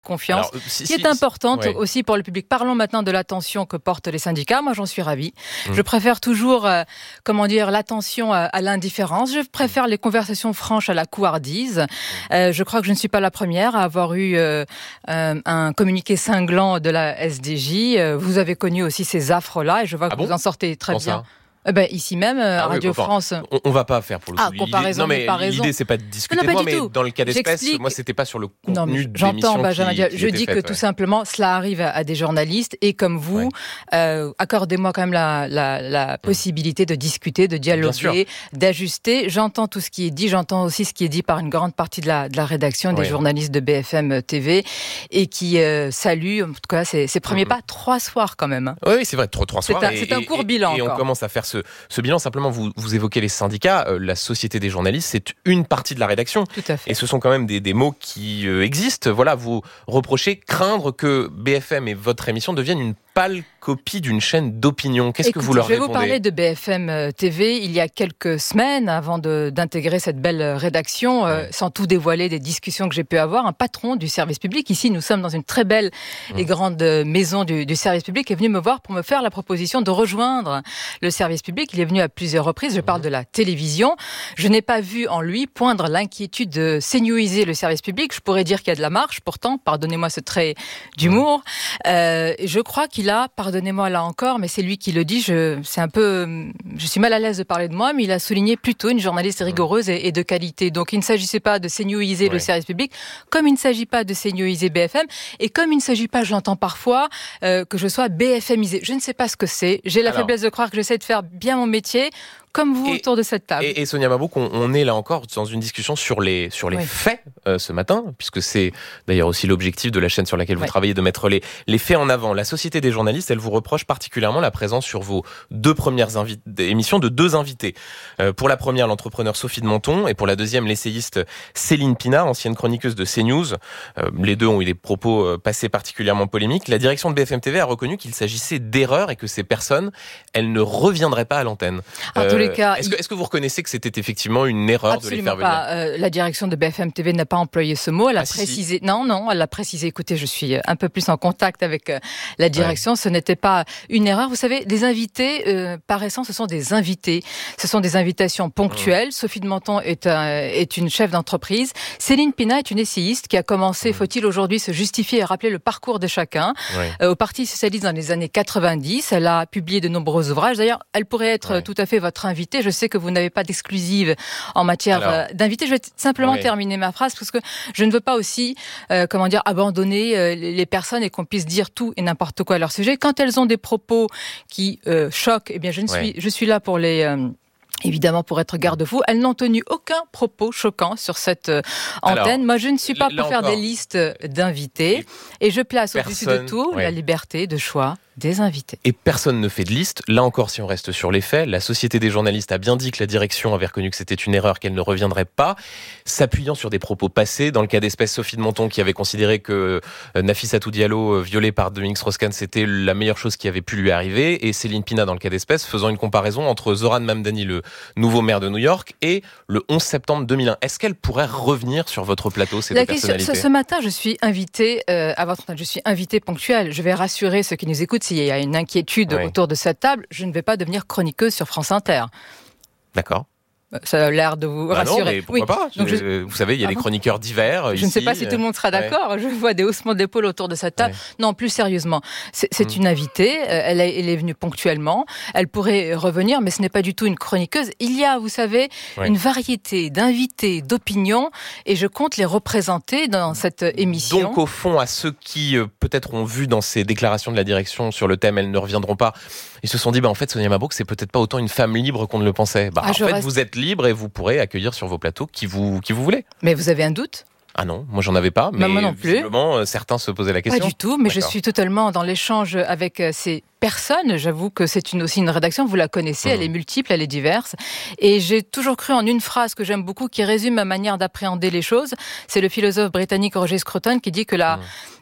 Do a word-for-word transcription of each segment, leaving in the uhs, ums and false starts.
confiance, Alors, si, qui si, est importante ouais. aussi pour le public. Parlons maintenant de l'attention que portent les syndicats. Moi, j'en suis ravie. Mmh. Je préfère toujours, euh, comment dire, l'attention à, à l'indifférence. Je préfère les conversations franches à la couardise. Mmh. Euh, je crois que je ne suis pas la première à avoir eu euh, un, un communiqué cinglant de la S D J. Euh, vous avez connu aussi ces affres-là et je vois que ah bon vous en sortez très Comment bien. Ça Eh ben, ici même, ah, oui, Radio enfin, France. On, on va pas faire pour le coup. Ah, comparaison, non, mais pas raison. l'idée, c'est pas de discuter non, de moi, mais mais dans le cas d'espèce, J'explique. moi, c'était pas sur le contenu non, mais de j'entends, l'émission Benjamin qui, Diaz. qui Je était dis faite, que ouais. tout simplement, cela arrive à, à des journalistes et comme vous, ouais. euh, accordez-moi quand même la, la, la possibilité de discuter, de dialoguer, d'ajuster. J'entends tout ce qui est dit, j'entends aussi ce qui est dit par une grande partie de la, de la rédaction, des ouais. journalistes de B F M T V et qui euh, saluent, en tout cas, ces, ces premiers mm-hmm. pas, trois soirs quand même. Oui, oui c'est vrai, trois, trois soirs. C'est un, et, c'est un court et, bilan. Et, et on commence à faire ce, ce bilan. Simplement, vous, vous évoquez les syndicats, euh, la Société des journalistes, c'est une partie de la rédaction. Tout à fait. Et ce sont quand même des, des mots qui euh, existent. Voilà, vous reprochez, craindre que B F M et votre émission deviennent une pâle copie d'une chaîne d'opinion. Qu'est-ce Écoutez, que vous leur répondez ? Je vais répondez ? vous parler de B F M T V il y a quelques semaines, avant de, d'intégrer cette belle rédaction, euh, sans tout dévoiler des discussions que j'ai pu avoir. Un patron du service public, ici nous sommes dans une très belle mmh. et grande maison du, du service public, est venu me voir pour me faire la proposition de rejoindre le service public. Il est venu à plusieurs reprises, je parle mmh. de la télévision. Je n'ai pas vu en lui poindre l'inquiétude de sénioiser le service public. Je pourrais dire qu'il y a de la marche, pourtant, pardonnez-moi ce trait d'humour. Euh, je crois qu'il a, pardonnez-moi là encore, mais c'est lui qui le dit, je, c'est un peu, je suis mal à l'aise de parler de moi, mais il a souligné plutôt une journaliste rigoureuse et, et de qualité. Donc il ne s'agissait pas de sénioiser ouais. le service public, comme il ne s'agit pas de sénioiser B F M, et comme il ne s'agit pas, j'entends parfois, euh, que je sois B F M isé. Je ne sais pas ce que c'est. J'ai la Alors, faiblesse de croire que j'essaie de faire bien mon métier, comme vous, et, autour de cette table. Et, et Sonia Mabrouk, on, on est là encore dans une discussion sur les, sur les oui. faits euh, ce matin, puisque c'est d'ailleurs aussi l'objectif de la chaîne sur laquelle vous oui. travaillez, de mettre les, les faits en avant. La Société des journalistes, elle vous reproche particulièrement la présence sur vos deux premières invi- émissions de deux invités. Euh, pour la première, l'entrepreneur Sophie de Menton, et pour la deuxième, l'essayiste Céline Pina, ancienne chroniqueuse de CNews. Euh, les deux ont eu des propos euh, passés particulièrement polémiques. La direction de B F M T V a reconnu qu'il s'agissait d'erreurs et que ces personnes, elles ne reviendraient pas à l'antenne. En tous les cas, est-ce que, est-ce que vous reconnaissez que c'était effectivement une erreur de les faire venir ? Absolument pas. Euh, la direction de B F M T V n'a pas employé ce mot. Elle a ah, précisé. Si, si. Non, non, elle a précisé. Écoutez, je suis un peu plus en contact avec euh, la direction. Ouais. Ce n'était pas une erreur. Vous savez, les invités, euh, par essence, ce sont des invités. Ce sont des invitations ponctuelles. Mmh. Sophie de Menton est, un, est une chef d'entreprise. Céline Pina est une essayiste qui a commencé, mmh. faut-il aujourd'hui se justifier et rappeler le parcours de chacun, ouais. euh, au Parti socialiste dans les années quatre-vingt-dix. Elle a publié de nombreux ouvrages. D'ailleurs, elle pourrait être ouais. tout à fait votre invitée. Je sais que vous n'avez pas d'exclusive en matière Alors, d'invité. Je vais simplement ouais. terminer ma phrase parce que je ne veux pas aussi, euh, comment dire, abandonner euh, les personnes et qu'on puisse dire tout et n'importe quoi à leur sujet. Quand elles ont des propos qui euh, choquent, eh bien, je ne suis, ouais. je suis là pour les. Euh, Évidemment, pour être garde-fou, elles n'ont tenu aucun propos choquant sur cette euh, antenne. Alors, Moi, je ne suis pas pour faire encore. des listes d'invités. Et, et je place au-dessus de tout ouais. la liberté de choix des invités. Et personne ne fait de liste. Là encore, si on reste sur les faits, la Société des journalistes a bien dit que la direction avait reconnu que c'était une erreur, qu'elle ne reviendrait pas, s'appuyant sur des propos passés. Dans le cas d'espèce, Sophie de Menton, qui avait considéré que Nafissatou Diallo, violée par Dominique Strauss-Kahn, c'était la meilleure chose qui avait pu lui arriver. Et Céline Pina, dans le cas d'espèce, faisant une comparaison entre Zoran Mamdani, le nouveau maire de New York, et le onze septembre deux mille un. Est-ce qu'elle pourrait revenir sur votre plateau, ces la deux question, personnalités ? ce, ce matin, je suis invitée, euh, à votre je suis invitée ponctuelle. Je vais rassurer ceux qui nous écoutent. S'il y a une inquiétude oui. autour de cette table, je ne vais pas devenir chroniqueuse sur France Inter. D'accord. Ça a l'air de vous bah rassurer. Non, mais pourquoi oui. pas Donc je... Vous savez, il y a ah des chroniqueurs divers. Je ici. ne sais pas si tout le monde sera d'accord. Ouais. Je vois des haussements d'épaule autour de cette table. Ouais. Non, plus sérieusement, c'est, c'est mmh. une invitée. Elle est, elle est venue ponctuellement. Elle pourrait revenir, mais ce n'est pas du tout une chroniqueuse. Il y a, vous savez, ouais. une variété d'invités, d'opinions, et je compte les représenter dans cette émission. Donc, au fond, à ceux qui euh, peut-être ont vu dans ces déclarations de la direction sur le thème, elles ne reviendront pas. Ils se sont dit, bah en fait, Sonia Mabrouk, c'est peut-être pas autant une femme libre qu'on ne le pensait. Bah, ah, en fait, reste... vous êtes libre et vous pourrez accueillir sur vos plateaux qui vous, qui vous voulez. Mais vous avez un doute ? Ah non, moi j'en avais pas, mais bah, moi non plus. Visiblement, certains se posaient la question. Pas du tout, mais D'accord. je suis totalement dans l'échange avec ces personnes. J'avoue que c'est une, aussi une rédaction, vous la connaissez, mmh. elle est multiple, elle est diverse. Et j'ai toujours cru en une phrase que j'aime beaucoup, qui résume ma manière d'appréhender les choses. C'est le philosophe britannique Roger Scruton qui dit que la, mmh.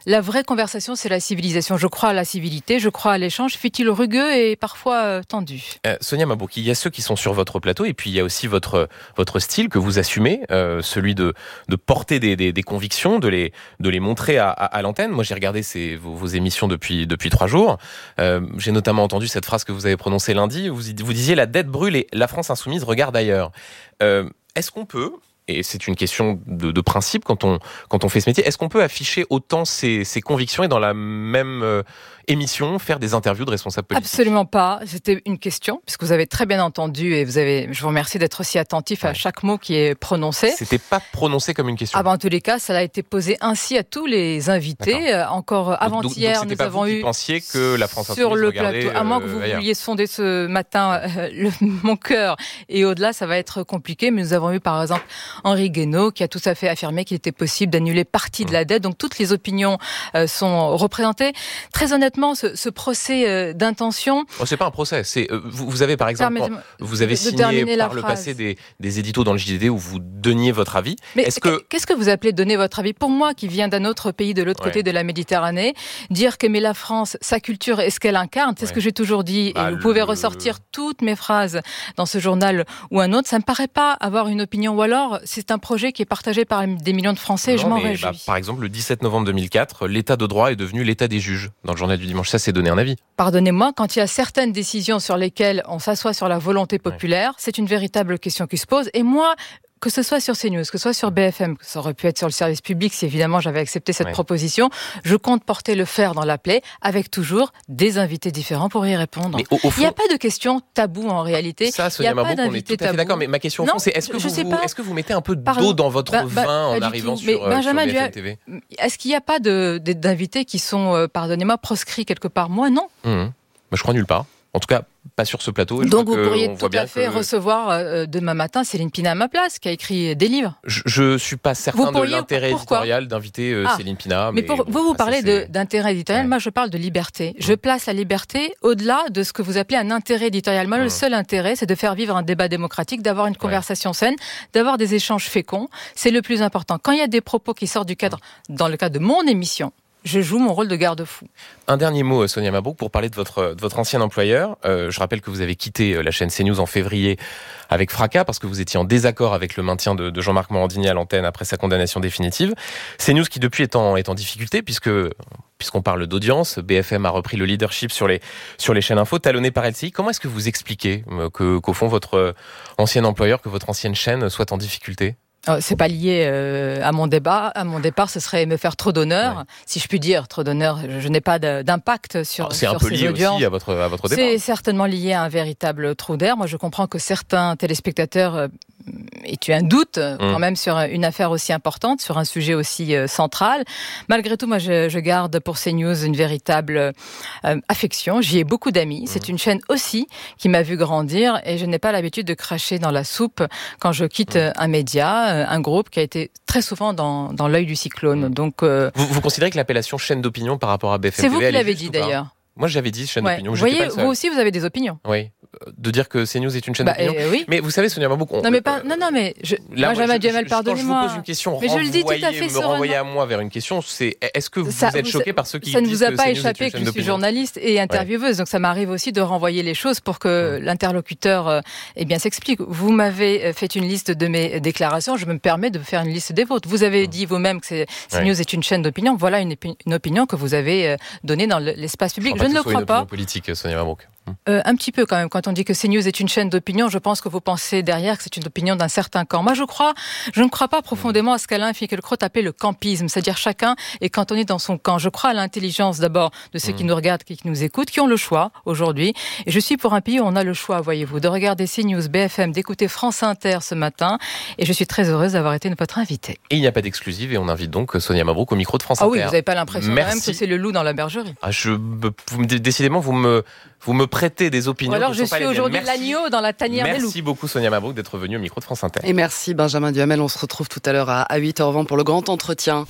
La vraie conversation, c'est la civilisation. Je crois à la civilité, je crois à l'échange, fut-il rugueux et parfois euh, tendu. Euh, Sonia Mabrouk, il y a ceux qui sont sur votre plateau et puis il y a aussi votre votre style que vous assumez, euh, celui de de porter des, des, des convictions, de les de les montrer à, à, à l'antenne. Moi, j'ai regardé ces, vos, vos émissions depuis depuis trois jours. Euh, j'ai notamment entendu cette phrase que vous avez prononcée lundi. Vous vous disiez la dette brûle et la France insoumise regarde ailleurs. Euh, est-ce qu'on peut, et c'est une question de, de principe quand on quand on fait ce métier, est-ce qu'on peut afficher autant ses, ses convictions et dans la même euh, émission faire des interviews de responsables politiques? Absolument pas. C'était une question, puisque vous avez très bien entendu et vous avez. Je vous remercie d'être aussi attentif ouais. à chaque mot qui est prononcé. C'était pas prononcé comme une question. Ah ben, en tous les cas, ça a été posé ainsi à tous les invités. Euh, encore avant-hier, nous pas avons vous eu. Qui pensiez que la France sur le regardait, plateau. À moins que vous euh, vouliez sonder ce matin euh, le, mon cœur et au-delà, ça va être compliqué. Mais nous avons eu par exemple Henri Guénaud qui a tout à fait affirmé qu'il était possible d'annuler partie de la dette. Donc toutes les opinions euh, sont représentées. Très honnêtement, ce, ce procès d'intention. Oh, c'est pas un procès. C'est euh, vous, vous avez par exemple, vous avez signé par le passé des, des éditos dans le J D D où vous donniez votre avis. Mais est-ce que qu'est-ce que vous appelez donner votre avis? Pour moi, qui vient d'un autre pays de l'autre ouais. côté de la Méditerranée, dire qu'aimer la France, sa culture et ce qu'elle incarne, c'est ouais. ce que j'ai toujours dit. Bah, et vous le... pouvez ressortir toutes mes phrases dans ce journal ou un autre. Ça me paraît pas avoir une opinion. Ou alors, c'est un projet qui est partagé par des millions de Français. Non, et je m'en réjouis. Bah, par exemple, le dix-sept novembre deux mille quatre, l'état de droit est devenu l'état des juges. Dans le journal du dimanche, ça, c'est donner un avis. Pardonnez-moi, quand il y a certaines décisions sur lesquelles on s'assoit sur la volonté populaire, ouais. c'est une véritable question qui se pose. Et moi, que ce soit sur CNews, que ce soit sur B F M, que ça aurait pu être sur le service public si évidemment j'avais accepté cette ouais. proposition, je compte porter le fer dans la plaie avec toujours des invités différents pour y répondre. Mais au, au fond, il n'y a pas de question taboue en réalité. Ça, Sonia Mabrouk, on est tout à fait d'accord. Mais ma question au fond, c'est est-ce que, vous, est-ce que vous mettez un peu d'eau dans votre bah, bah, vin en arrivant sur, mais Benjamin, sur B F M T V? Est-ce qu'il n'y a pas de, de, d'invités qui sont, euh, pardonnez-moi, proscrits quelque part? Moi, non. Mmh. Bah, je crois nulle part. En tout cas, pas sur ce plateau. Donc vous pourriez tout à fait que... recevoir euh, demain matin Céline Pina à ma place, qui a écrit des livres. Je ne suis pas certain de l'intérêt éditorial d'inviter euh, ah. Céline Pina. Mais, mais pour, vous, vous parlez de, d'intérêt éditorial, ouais. moi je parle de liberté. Je place la liberté au-delà de ce que vous appelez un intérêt éditorial. Moi, mmh. le seul intérêt, c'est de faire vivre un débat démocratique, d'avoir une conversation ouais. saine, d'avoir des échanges féconds. C'est le plus important. Quand il y a des propos qui sortent du cadre, mmh. dans le cadre de mon émission, je joue mon rôle de garde-fou. Un dernier mot, Sonia Mabrouk, pour parler de votre, de votre ancien employeur. Euh, je rappelle que vous avez quitté la chaîne CNews en février avec fracas parce que vous étiez en désaccord avec le maintien de, de Jean-Marc Morandini à l'antenne après sa condamnation définitive. CNews qui depuis est en, est en difficulté puisque puisqu'on parle d'audience, B F M a repris le leadership sur les, sur les chaînes info, talonné par L C I. Comment est-ce que vous expliquez que, qu'au fond votre ancien employeur, que votre ancienne chaîne soit en difficulté? C'est pas lié euh, à mon débat. À mon départ, ce serait me faire trop d'honneur, ouais. si je puis dire, trop d'honneur. Je, je n'ai pas de, d'impact sur, Alors, c'est sur un peu ces lié audiences. Aussi à votre à votre débat. C'est certainement lié à un véritable trou d'air. Moi, je comprends que certains téléspectateurs euh, aient eu un doute mmh. quand même sur une affaire aussi importante, sur un sujet aussi euh, central. Malgré tout, moi, je, je garde pour CNews une véritable euh, affection. J'y ai beaucoup d'amis. Mmh. C'est une chaîne aussi qui m'a vu grandir et je n'ai pas l'habitude de cracher dans la soupe quand je quitte mmh. un média. Un groupe qui a été très souvent dans, dans l'œil du cyclone. Donc, euh... vous, vous considérez que l'appellation chaîne d'opinion par rapport à B F M T V, c'est vous qui l'avez dit d'ailleurs. Moi, j'avais dit chaîne ouais. d'opinion. Vous voyez, vous aussi, vous avez des opinions. Oui. De dire que CNews est une chaîne bah, d'opinion. Euh, oui. Mais vous savez, Sonia Mabrouk, on... Non, mais pas... non, non, mais je... Là, moi, Benjamin Duhamel, pardonnez-moi. Quand je vous pose une question, mais je le dis tout à fait me renvoyer à moi vers une question, c'est est-ce que vous, ça, vous êtes choqué par ceux qui ça disent ne vous a que pas CNews échappé que je suis d'opinion. journaliste et intervieweuse, ouais. donc ça m'arrive aussi de renvoyer les choses pour que ouais. l'interlocuteur euh, eh bien s'explique. Vous m'avez fait une liste de mes déclarations, je me permets de faire une liste des vôtres. Vous avez ouais. dit vous-même que c'est, CNews ouais. est une chaîne d'opinion. Voilà une, une opinion que vous avez donnée dans l'espace public. Je, je ne le crois pas. Politique, Sonia Mabrouk. Euh, un petit peu quand même. Quand on dit que CNews est une chaîne d'opinion, je pense que vous pensez derrière que c'est une opinion d'un certain camp. Moi, je crois, je ne crois pas profondément à ce qu'Alain Finkielkraut appelait le campisme, c'est-à-dire chacun est cantonné dans son camp. Je crois à l'intelligence d'abord de ceux mmh. qui nous regardent, qui nous écoutent, qui ont le choix aujourd'hui. Et je suis pour un pays où on a le choix, voyez-vous, de regarder CNews, B F M, d'écouter France Inter ce matin. Et je suis très heureuse d'avoir été votre invitée. Et il n'y a pas d'exclusive et on invite donc Sonia Mabrouk au micro de France Inter. Ah oui, vous n'avez pas l'impression quand même que c'est le loup dans la bergerie. Ah, je, vous, décidément, vous me, vous me prêtez des opinions. Ou alors je suis aujourd'hui l'agneau dans la tanière merci des loups. Merci beaucoup Sonia Mabrouk d'être venue au micro de France Inter. Et merci Benjamin Duhamel, on se retrouve tout à l'heure à huit heures vingt pour le grand entretien.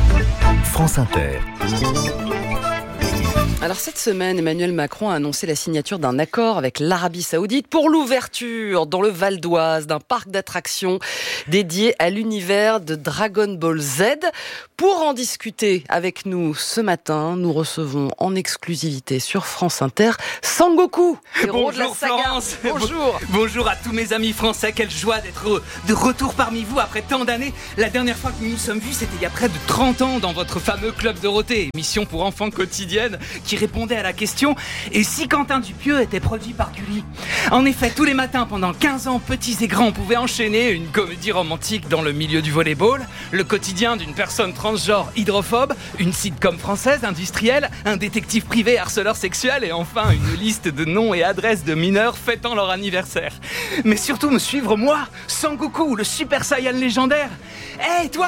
France Inter. Alors cette semaine, Emmanuel Macron a annoncé la signature d'un accord avec l'Arabie Saoudite pour l'ouverture dans le Val d'Oise d'un parc d'attractions dédié à l'univers de Dragon Ball Z. Pour en discuter avec nous ce matin, nous recevons en exclusivité sur France Inter Sangoku, héros de la saga. Florence. Bonjour. Bonjour à tous mes amis français, quelle joie d'être de retour parmi vous après tant d'années. La dernière fois que nous nous sommes vus, c'était il y a près de trente ans dans votre fameux Club Dorothée, émission pour enfants quotidienne qui répondait à la question « Et si Quentin Dupieux était produit par Gulli ?» En effet, tous les matins pendant quinze ans, petits et grands pouvaient enchaîner une comédie romantique dans le milieu du volleyball, le quotidien d'une personne transgenre hydrophobe, une sitcom française industrielle, un détective privé harceleur sexuel et enfin une liste de noms et adresses de mineurs fêtant leur anniversaire. Mais surtout me suivre moi, Sangoku, le Super Saiyan légendaire. Hé hey, toi,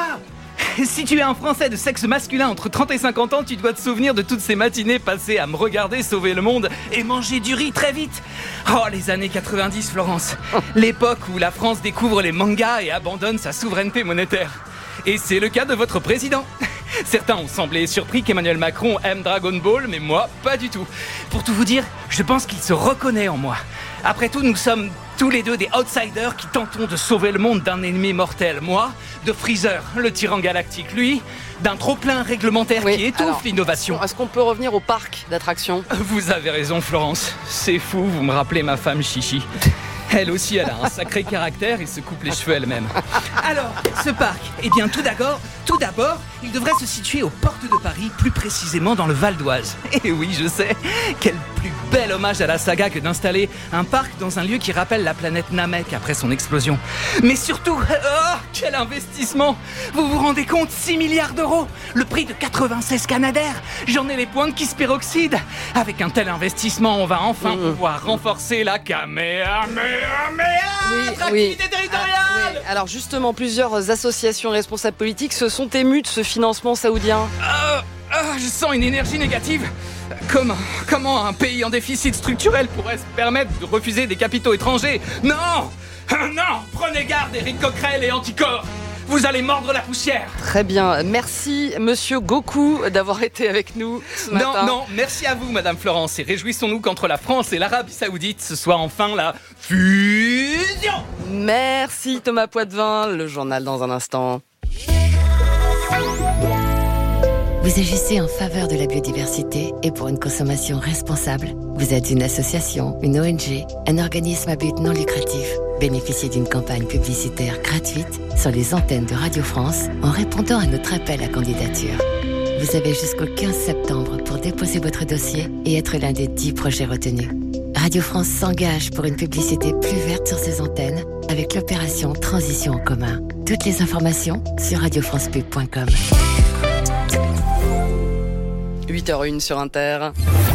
si tu es un Français de sexe masculin entre trente et cinquante ans, tu dois te souvenir de toutes ces matinées passées à me regarder sauver le monde et manger du riz très vite. Oh, les années quatre-vingt-dix, Florence. L'époque où la France découvre les mangas et abandonne sa souveraineté monétaire. Et c'est le cas de votre président. Certains ont semblé surpris qu'Emmanuel Macron aime Dragon Ball, mais moi, pas du tout. Pour tout vous dire, je pense qu'il se reconnaît en moi. Après tout, nous sommes tous les deux des outsiders qui tentons de sauver le monde d'un ennemi mortel. Moi, de Freezer, le tyran galactique. Lui, d'un trop-plein réglementaire oui, qui étouffe alors, l'innovation. Est-ce qu'on peut revenir au parc d'attractions ? Vous avez raison, Florence. C'est fou, vous me rappelez ma femme Chichi. Elle aussi, elle a un sacré caractère et se coupe les cheveux elle-même. Alors, ce parc, eh bien tout d'abord, tout d'abord, il devrait se situer aux portes de Paris, plus précisément dans le Val d'Oise. Et oui, je sais, quel plus bel hommage à la saga que d'installer un parc dans un lieu qui rappelle la planète Namek après son explosion. Mais surtout, oh, quel investissement! Vous vous rendez compte, six milliards d'euros, le prix de quatre-vingt-seize Canadair. J'en ai les pointes qui se peroxydent. Avec un tel investissement, on va enfin mmh. pouvoir renforcer la Kamehameha. Oui, activité oui. territoriale. Ah, oui. Alors justement, plusieurs associations responsables politiques se sont émues de ce financement saoudien. Euh, euh, je sens une énergie négative. Comment, comment un pays en déficit structurel pourrait se permettre de refuser des capitaux étrangers ? Non, non, prenez garde, Éric Coquerel et Anticorps. Vous allez mordre la poussière. Très bien. Merci, monsieur Goku, d'avoir été avec nous ce matin. Non, non, merci à vous, madame Florence. Et réjouissons-nous qu'entre la France et l'Arabie Saoudite, ce soit enfin la fusion. Merci, Thomas Poitvin. Le journal dans un instant. Vous agissez en faveur de la biodiversité et pour une consommation responsable. Vous êtes une association, une O N G, un organisme à but non lucratif. Bénéficiez d'une campagne publicitaire gratuite sur les antennes de Radio France en répondant à notre appel à candidature. Vous avez jusqu'au quinze septembre pour déposer votre dossier et être l'un des dix projets retenus. Radio France s'engage pour une publicité plus verte sur ses antennes avec l'opération Transition en commun. Toutes les informations sur radio france pub point com. huit heures zéro un sur Inter.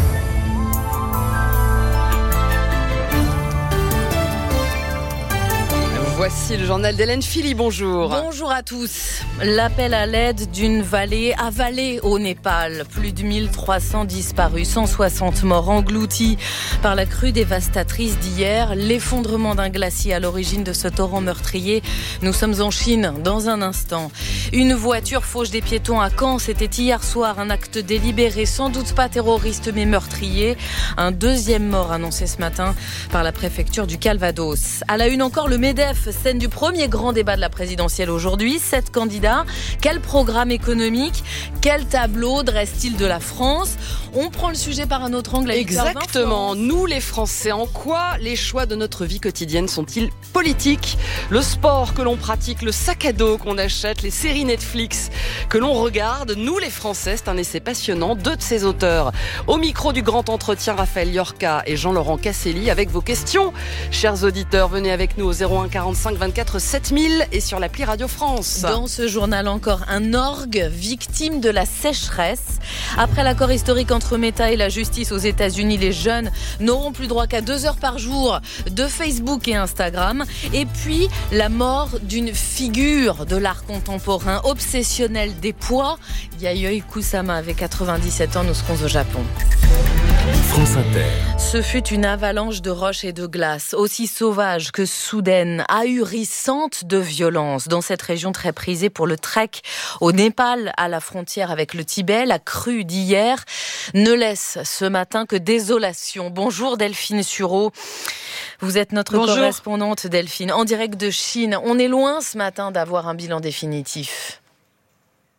Voici le journal d'Hélène Philly, bonjour. Bonjour à tous. L'appel à l'aide d'une vallée avalée au Népal. Plus de mille trois cents disparus, cent soixante morts engloutis par la crue dévastatrice d'hier. L'effondrement d'un glacier à l'origine de ce torrent meurtrier. Nous sommes en Chine dans un instant. Une voiture fauche des piétons à Caen. C'était hier soir un acte délibéré, sans doute pas terroriste mais meurtrier. Un deuxième mort annoncé ce matin par la préfecture du Calvados. À la une encore, le MEDEF, scène du premier grand débat de la présidentielle aujourd'hui. Sept candidats. Quel programme économique ? Quel tableau dresse-t-il de la France ? On prend le sujet par un autre angle. Exactement. Nous, les Français, en quoi les choix de notre vie quotidienne sont-ils politiques ? Le sport que l'on pratique, le sac à dos qu'on achète, les séries Netflix que l'on regarde. Nous, les Français, c'est un essai passionnant. Deux de ses auteurs. Au micro du grand entretien, Raphaël Yorka et Jean-Laurent Casselli avec vos questions. Chers auditeurs, venez avec nous au zéro un quarante-cinq vingt-quatre sept mille et sur l'appli Radio France. Dans ce journal encore, un orgue victime de la sécheresse. Après l'accord historique entre Meta et la justice aux États-Unis, les jeunes n'auront plus droit qu'à deux heures par jour de Facebook et Instagram. Et puis, la mort d'une figure de l'art contemporain obsessionnelle des poids. Yayoi Kusama avait quatre-vingt-dix-sept ans, nous serons au Japon. France Inter. Ce fut une avalanche de roches et de glace, aussi sauvage que soudaine, ahurissante de violence. Dans cette région très prisée pour le trek au Népal, à la frontière avec le Tibet, la crue d'hier ne laisse ce matin que désolation. Bonjour Delphine Sureau. Vous êtes notre Bonjour. correspondante, Delphine, en direct de Chine. On est loin ce matin d'avoir un bilan définitif.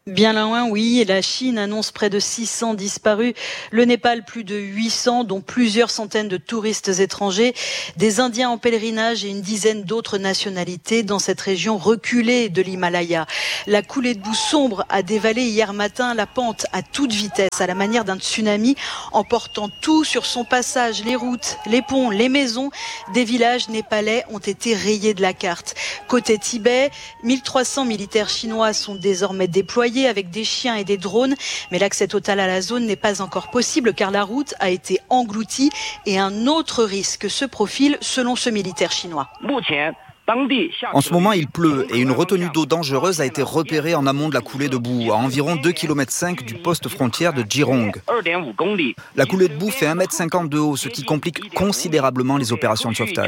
Bien loin, oui. La Chine annonce près de six cents disparus. Le Népal, plus de huit cents, dont plusieurs centaines de touristes étrangers, des Indiens en pèlerinage et une dizaine d'autres nationalités dans cette région reculée de l'Himalaya. La coulée de boue sombre a dévalé hier matin la pente à toute vitesse, à la manière d'un tsunami, emportant tout sur son passage. Les routes, les ponts, les maisons des villages népalais ont été rayés de la carte. Côté Tibet, mille trois cents militaires chinois sont désormais déployés avec des chiens et des drones, mais l'accès total à la zone n'est pas encore possible car la route a été engloutie et un autre risque se profile selon ce militaire chinois. En ce moment, il pleut et une retenue d'eau dangereuse a été repérée en amont de la coulée de boue, à environ deux virgule cinq kilomètres du poste frontière de Jirong. La coulée de boue fait un mètre cinquante de haut, ce qui complique considérablement les opérations de sauvetage.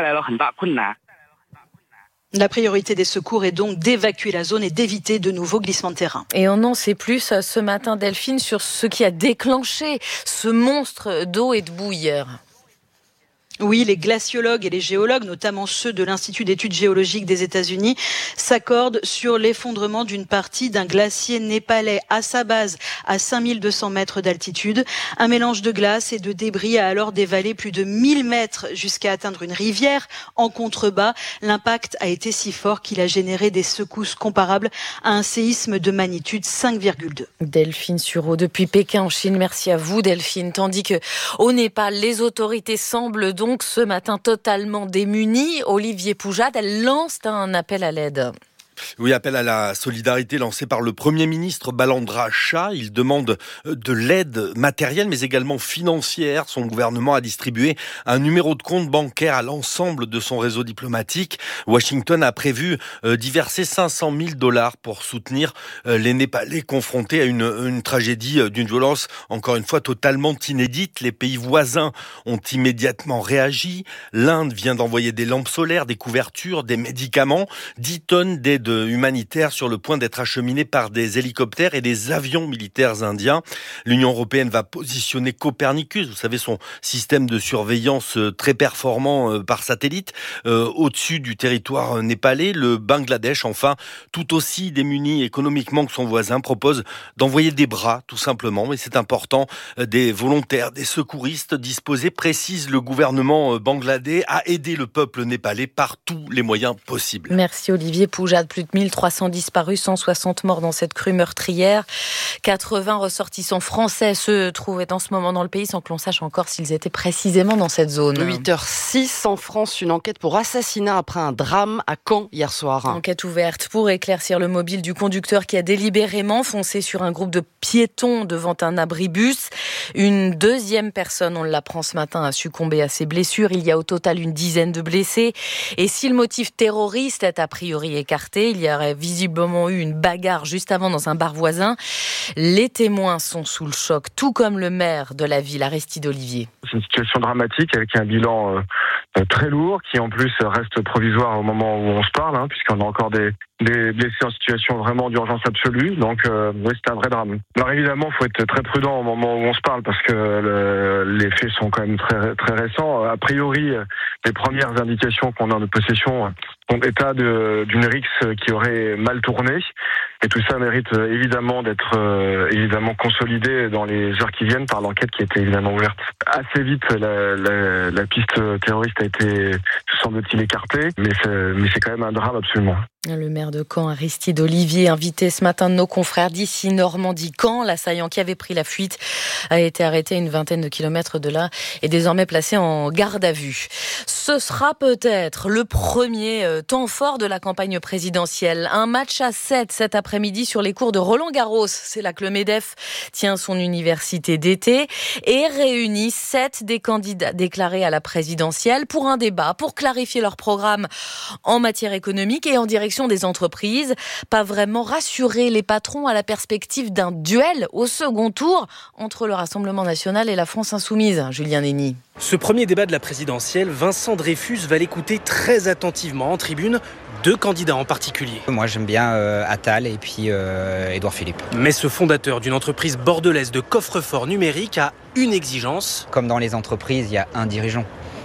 La priorité des secours est donc d'évacuer la zone et d'éviter de nouveaux glissements de terrain. Et on en sait plus ce matin, Delphine, sur ce qui a déclenché ce monstre d'eau et de boue hier. Oui, les glaciologues et les géologues, notamment ceux de l'Institut d'études géologiques des États-Unis, s'accordent sur l'effondrement d'une partie d'un glacier népalais à sa base, à cinq mille deux cents mètres d'altitude. Un mélange de glace et de débris a alors dévalé plus de mille mètres jusqu'à atteindre une rivière en contrebas. L'impact a été si fort qu'il a généré des secousses comparables à un séisme de magnitude cinq virgule deux. Delphine Sureau, depuis Pékin en Chine. Merci à vous, Delphine. Tandis que au Népal, les autorités semblent donc Donc ce matin totalement démunie, Olivier Poujade, elle lance un appel à l'aide. Oui, appel à la solidarité lancé par le Premier ministre Balandra Shah. Il demande de l'aide matérielle mais également financière. Son gouvernement a distribué un numéro de compte bancaire à l'ensemble de son réseau diplomatique. Washington a prévu d'y verser cinq cent mille dollars pour soutenir les Népalais confrontés à une, une tragédie d'une violence encore une fois totalement inédite. Les pays voisins ont immédiatement réagi. L'Inde vient d'envoyer des lampes solaires, des couvertures, des médicaments, dix tonnes d'aide humanitaire sur le point d'être acheminé par des hélicoptères et des avions militaires indiens. L'Union européenne va positionner Copernicus, vous savez, son système de surveillance très performant par satellite, euh, au-dessus du territoire népalais. Le Bangladesh, enfin, tout aussi démuni économiquement que son voisin, propose d'envoyer des bras, tout simplement. Mais c'est important, des volontaires, des secouristes disposés, précise le gouvernement bangladais, à aider le peuple népalais par tous les moyens possibles. Merci Olivier Poujade. Plus de mille trois cents disparus, cent soixante morts dans cette crue meurtrière. quatre-vingts ressortissants français se trouvaient en ce moment dans le pays sans que l'on sache encore s'ils étaient précisément dans cette zone. huit heures six en France, une enquête pour assassinat après un drame à Caen hier soir. Enquête ouverte pour éclaircir le mobile du conducteur qui a délibérément foncé sur un groupe de piétons devant un abribus. Une deuxième personne, on l'apprend ce matin, a succombé à ses blessures. Il y a au total une dizaine de blessés. Et si le motif terroriste est a priori écarté, il y aurait visiblement eu une bagarre juste avant dans un bar voisin. Les témoins sont sous le choc, tout comme le maire de la ville, Aristide Olivier. C'est une situation dramatique avec un bilan euh, très lourd qui en plus reste provisoire au moment où on se parle, hein, puisqu'on a encore des, des blessés en situation vraiment d'urgence absolue. Donc euh, oui, c'est un vrai drame. Alors évidemment, il faut être très prudent au moment où on se parle parce que le, les faits sont quand même très, très récents. A priori, les premières indications qu'on a en possession font état de, d'une rixe qui aurait mal tourné. Et tout ça mérite évidemment d'être euh, évidemment consolidé dans les heures qui viennent par l'enquête qui a été évidemment ouverte. Assez vite, la, la, la piste terroriste a été, semble-t-il, écartée, mais c'est, mais c'est quand même un drame absolument. Le maire de Caen, Aristide Olivier, invité ce matin de nos confrères d'ici Normandie. Caen, l'assaillant qui avait pris la fuite, a été arrêté à une vingtaine de kilomètres de là et désormais placé en garde à vue. Ce sera peut-être le premier temps fort de la campagne présidentielle. Un match à sept cet après-midi sur les cours de Roland-Garros. C'est là que le MEDEF tient son université d'été et réunit sept des candidats déclarés à la présidentielle pour un débat, pour clarifier leur programme en matière économique et en direction des entreprises. Pas vraiment rassurer les patrons à la perspective d'un duel au second tour entre le Rassemblement national et la France insoumise. Julien Nény. Ce premier débat de la présidentielle, Vincent Dreyfus va l'écouter très attentivement en tribune. Deux candidats en particulier. Moi j'aime bien euh, Attal et puis euh, Édouard Philippe. Mais ce fondateur d'une entreprise bordelaise de coffre-fort numérique a une exigence. Comme dans les entreprises, il y a un dirigeant.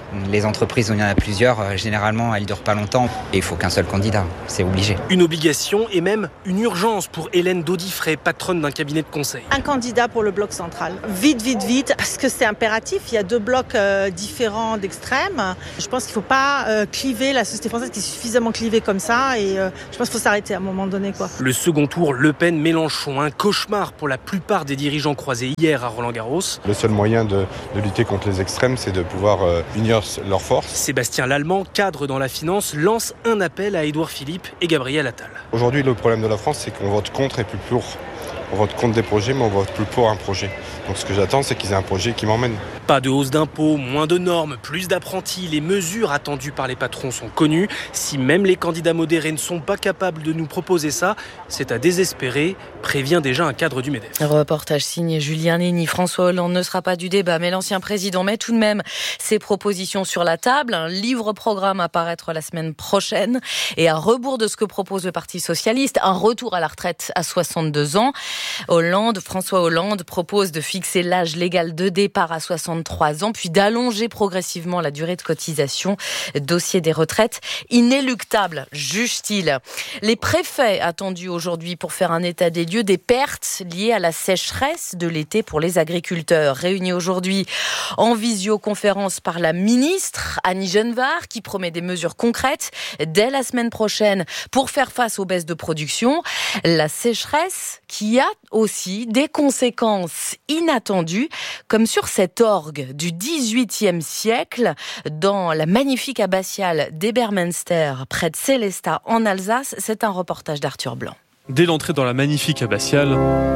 Les entreprises où il y en a plusieurs, généralement, elles ne durent pas longtemps et il faut qu'un seul candidat, c'est obligé. Une obligation et même une urgence pour Hélène Daudifray, patronne d'un cabinet de conseil. Un candidat pour le bloc central. Vite, vite, vite, parce que c'est impératif. Il y a deux blocs euh, différents d'extrêmes. Je pense qu'il ne faut pas euh, cliver la société française qui est suffisamment clivée comme ça et euh, je pense qu'il faut s'arrêter à un moment donné, quoi. Le second tour, Le Pen-Mélenchon, un cauchemar pour la plupart des dirigeants croisés hier à Roland-Garros. Le seul moyen de, de lutter contre les extrêmes, c'est de pouvoir euh, unir leurs forces. Sébastien Lallemand, cadre dans la finance, lance un appel à Édouard Philippe et Gabriel Attal. Aujourd'hui, le problème de la France, c'est qu'on vote contre et plus pour. On vote contre des projets, mais on vote plus pour un projet. Donc ce que j'attends, c'est qu'ils aient un projet qui m'emmène. Pas de hausse d'impôts, moins de normes, plus d'apprentis. Les mesures attendues par les patrons sont connues. Si même les candidats modérés ne sont pas capables de nous proposer ça, c'est à désespérer, prévient déjà un cadre du MEDEF. Reportage signé Julien Néni. François Hollande ne sera pas du débat, mais l'ancien président met tout de même ses propositions sur la table. Un livre-programme à paraître la semaine prochaine. Et à rebours de ce que propose le Parti socialiste, un retour à la retraite à soixante-deux ans. Hollande, François Hollande propose de fixer l'âge légal de départ à soixante-trois ans, puis d'allonger progressivement la durée de cotisation. Dossier des retraites inéluctable, juge-t-il. Les préfets attendus aujourd'hui pour faire un état des lieux des pertes liées à la sécheresse de l'été pour les agriculteurs. Réunis aujourd'hui en visioconférence par la ministre Annie Genevard qui promet des mesures concrètes dès la semaine prochaine pour faire face aux baisses de production. La sécheresse qui a aussi des conséquences inattendues, comme sur cet orgue du dix-huitième siècle dans la magnifique abbatiale d'Ebermenster, près de Sélestat en Alsace. C'est un reportage d'Arthur Blanc. Dès l'entrée dans la magnifique abbatiale,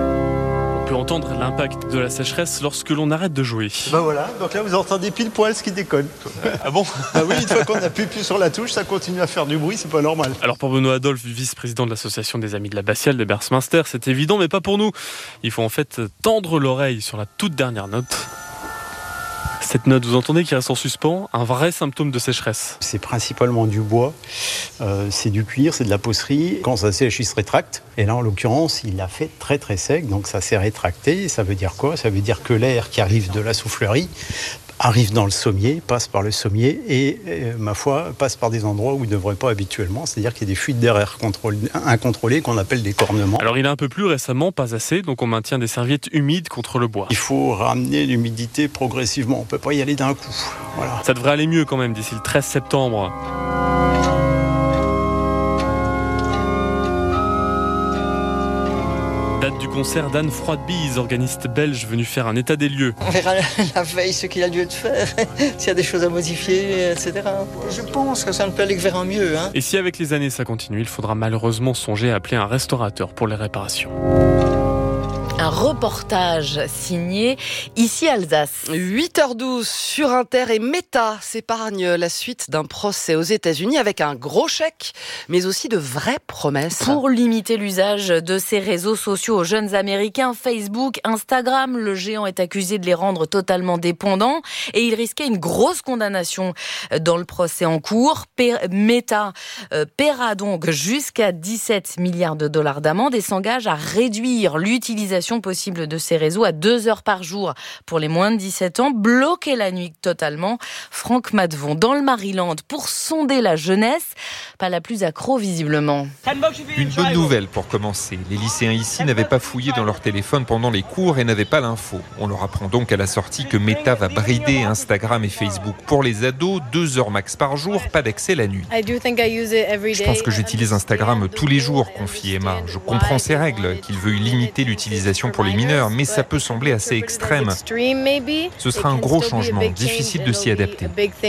on peut entendre l'impact de la sécheresse lorsque l'on arrête de jouer. Bah voilà, donc là vous entendez pile poil ce qui déconne. Ah bon? Bah oui, une fois qu'on appuie plus sur la touche, ça continue à faire du bruit, c'est pas normal. Alors pour Benoît Adolphe, vice-président de l'association des Amis de l'Abbatiale de Bercemünster, c'est évident, mais pas pour nous. Il faut en fait tendre l'oreille sur la toute dernière note. Cette note, vous entendez, qui reste en suspens, un vrai symptôme de sécheresse. C'est principalement du bois, euh, c'est du cuir, c'est de la pocerie. Quand ça sèche, il se rétracte. Et là, en l'occurrence, il l'a fait très très sec, donc ça s'est rétracté. Ça veut dire quoi? Ça veut dire que l'air qui arrive de la soufflerie arrive dans le sommier, passe par le sommier et, euh, ma foi, passe par des endroits où il ne devrait pas habituellement. C'est-à-dire qu'il y a des fuites d'air incontrôlées qu'on appelle des cornements. Alors il a un peu plu récemment, pas assez, donc on maintient des serviettes humides contre le bois. Il faut ramener l'humidité progressivement, on ne peut pas y aller d'un coup. Voilà. Ça devrait aller mieux quand même d'ici le treize septembre. Date du concert d'Anne Froidebise, organiste belge venu faire un état des lieux. On verra la veille ce qu'il a lieu de faire, s'il y a des choses à modifier, et cetera. Je pense que ça ne peut aller que vers un mieux. Hein. Et si avec les années ça continue, il faudra malheureusement songer à appeler un restaurateur pour les réparations. Un reportage signé ici Alsace. huit heures douze sur Inter et Meta s'épargne la suite d'un procès aux États-Unis avec un gros chèque, mais aussi de vraies promesses. Pour limiter l'usage de ces réseaux sociaux aux jeunes Américains, Facebook, Instagram, le géant est accusé de les rendre totalement dépendants et il risquait une grosse condamnation dans le procès en cours. Meta euh, paiera donc jusqu'à dix-sept milliards de dollars d'amende et s'engage à réduire l'utilisation possible de ces réseaux à deux heures par jour pour les moins de dix-sept ans, bloquer la nuit totalement. Franck Matvon dans le Maryland pour sonder la jeunesse, pas la plus accro visiblement. Une bonne nouvelle pour commencer. Les lycéens ici n'avaient pas fouillé dans leur téléphone pendant les cours et n'avaient pas l'info. On leur apprend donc à la sortie que Meta va brider Instagram et Facebook. Pour les ados, deux heures max par jour, pas d'accès la nuit. Je pense que j'utilise Instagram tous les jours, confie Emma. Je comprends ses règles, qu'il veuille limiter l'utilisation pour les mineurs, mais ça peut sembler assez extrême. Ce sera un gros changement, difficile de s'y adapter.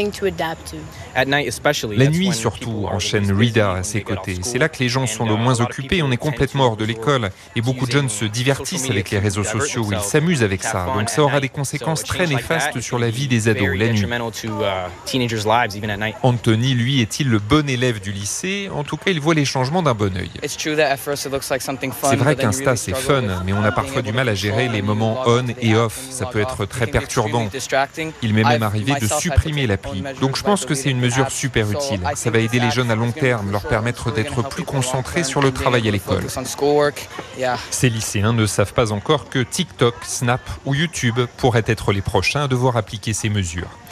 La nuit surtout, enchaîne Rida à ses côtés. C'est là que les gens sont le moins occupés, on est complètement hors de l'école. Et beaucoup de jeunes se divertissent avec les réseaux sociaux, ils s'amusent avec ça. Donc ça aura des conséquences très néfastes sur la vie des ados la nuit. Anthony, lui, est-il le bon élève du lycée? En tout cas, il voit les changements d'un bon œil. C'est vrai qu'Insta, c'est fun, mais on a parfois du mal à gérer les moments on et off. Ça peut être très perturbant. Il m'est même arrivé de supprimer l'appli. Donc je pense que c'est une mesure super utile. Ça va aider les jeunes à long terme, leur permettre d'être plus concentrés sur le travail à l'école. Ces lycéens ne savent pas encore que TikTok, Snap ou YouTube pourraient être les prochains à devoir appliquer ces mesures.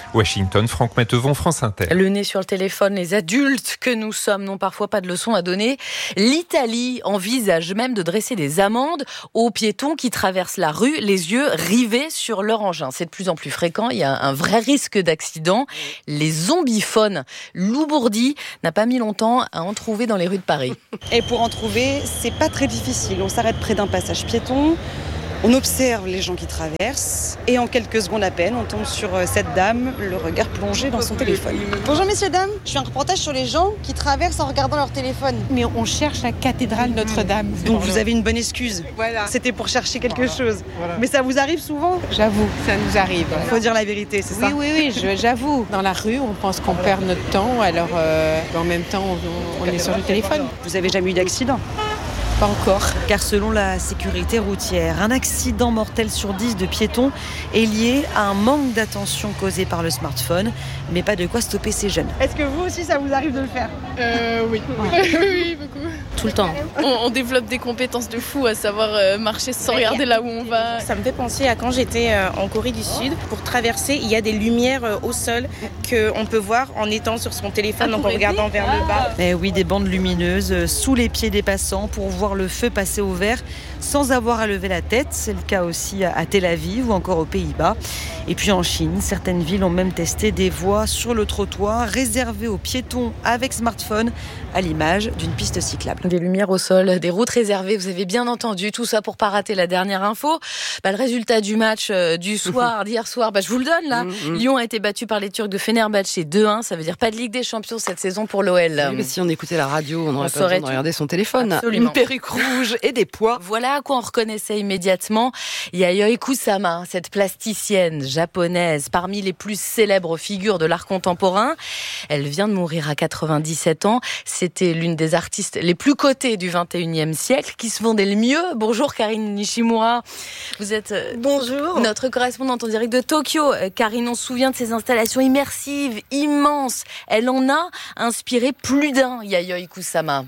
Washington, Franck Mattevon, France Inter. Le nez sur le téléphone, les adultes que nous sommes n'ont parfois pas de leçons à donner. L'Italie envisage même de dresser des amendes aux piétons qui traversent la rue, les yeux rivés sur leur engin. C'est de plus en plus fréquent, il y a un vrai risque d'accident. Les zombiphones, Lou Bourdi n'a pas mis longtemps à en trouver dans les rues de Paris. Et pour en trouver, c'est pas très difficile. On s'arrête près d'un passage piéton. On observe les gens qui traversent et en quelques secondes à peine, on tombe sur cette dame, le regard plongé dans son téléphone. Bonjour messieurs, dames, je fais un reportage sur les gens qui traversent en regardant leur téléphone. Mais on cherche la cathédrale Notre-Dame. Donc vous avez une bonne excuse. Voilà. C'était pour chercher quelque voilà. chose. Voilà. Mais ça vous arrive souvent ? J'avoue, ça nous arrive. Il faut dire la vérité, c'est oui, ça ? Oui, oui, oui, j'avoue. Dans la rue, on pense qu'on perd notre temps, alors euh, en même temps, on, on est sur le téléphone. Vous avez jamais eu d'accident ? Pas encore. Car selon la sécurité routière, un accident mortel sur dix de piétons est lié à un manque d'attention causé par le smartphone, mais pas de quoi stopper ces jeunes. Est-ce que vous aussi ça vous arrive de le faire ? Euh oui. Ouais. Oui, beaucoup. Tout le temps. On, on développe des compétences de fou, à savoir euh, marcher sans regarder là où on va. Ça me fait penser à quand j'étais euh, en Corée du Sud. Pour traverser, il y a des lumières euh, au sol qu'on peut voir en étant sur son téléphone, ah, donc en regardant vers le bas. Eh oui, des bandes lumineuses euh, sous les pieds des passants pour voir le feu passer au vert sans avoir à lever la tête. C'est le cas aussi à Tel Aviv ou encore aux Pays-Bas. Et puis en Chine, certaines villes ont même testé des voies sur le trottoir réservées aux piétons avec smartphone, à l'image d'une piste cyclable. Des lumières au sol, des routes réservées, vous avez bien entendu, tout ça pour pas rater la dernière info. Bah, le résultat du match euh, du soir, d'hier soir, bah, je vous le donne là. Mm-hmm. Lyon a été battu par les Turcs de Fenerbahçe deux un, ça veut dire pas de Ligue des Champions cette saison pour l'O L. Oui, mais si on écoutait la radio, on n'aurait pas besoin de regarder son téléphone. Absolument. Une perruque rouge et des pois. Voilà à quoi on reconnaissait immédiatement Yayoi Kusama, cette plasticienne japonaise, parmi les plus célèbres figures de l'art contemporain. Elle vient de mourir à quatre-vingt-dix-sept ans. C'était l'une des artistes les plus cotées du vingt et unième siècle, qui se vendait le mieux. Bonjour Karine Nishimura. Vous êtes Bonjour. Notre correspondante en direct de Tokyo. Karine, on se souvient de ces installations immersives, immenses. Elle en a inspiré plus d'un, Yayoi Kusama.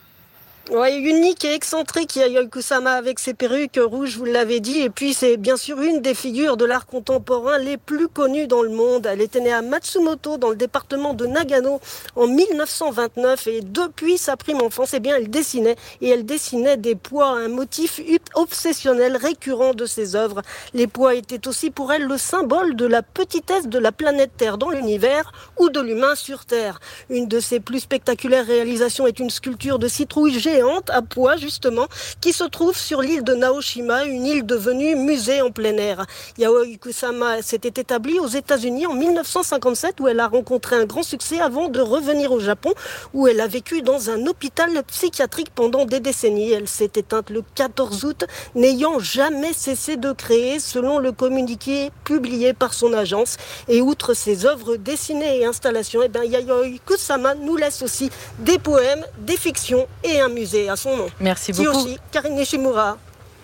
Ouais, unique et excentrique, Yayoi Kusama avec ses perruques rouges, vous l'avez dit. Et puis c'est bien sûr une des figures de l'art contemporain les plus connues dans le monde. Elle était née à Matsumoto, dans le département de Nagano, en mille neuf cent vingt-neuf. Et depuis sa prime enfance, eh bien, elle dessinait. Et elle dessinait des pois, un motif obsessionnel récurrent de ses œuvres. Les pois étaient aussi pour elle le symbole de la petitesse de la planète Terre dans l'univers ou de l'humain sur Terre. Une de ses plus spectaculaires réalisations est une sculpture de citrouille géante à pois justement, qui se trouve sur l'île de Naoshima, une île devenue musée en plein air. Yayoi Kusama s'était établie aux États-Unis en mille neuf cent cinquante-sept, où elle a rencontré un grand succès avant de revenir au Japon, où elle a vécu dans un hôpital psychiatrique pendant des décennies. Elle s'est éteinte le quatorze août, n'ayant jamais cessé de créer, selon le communiqué publié par son agence. Et outre ses œuvres dessinées et installations, eh bien, Yayoi Kusama nous laisse aussi des poèmes, des fictions et un musée à son nom. Merci beaucoup. Kiyoshi Karine Nishimura.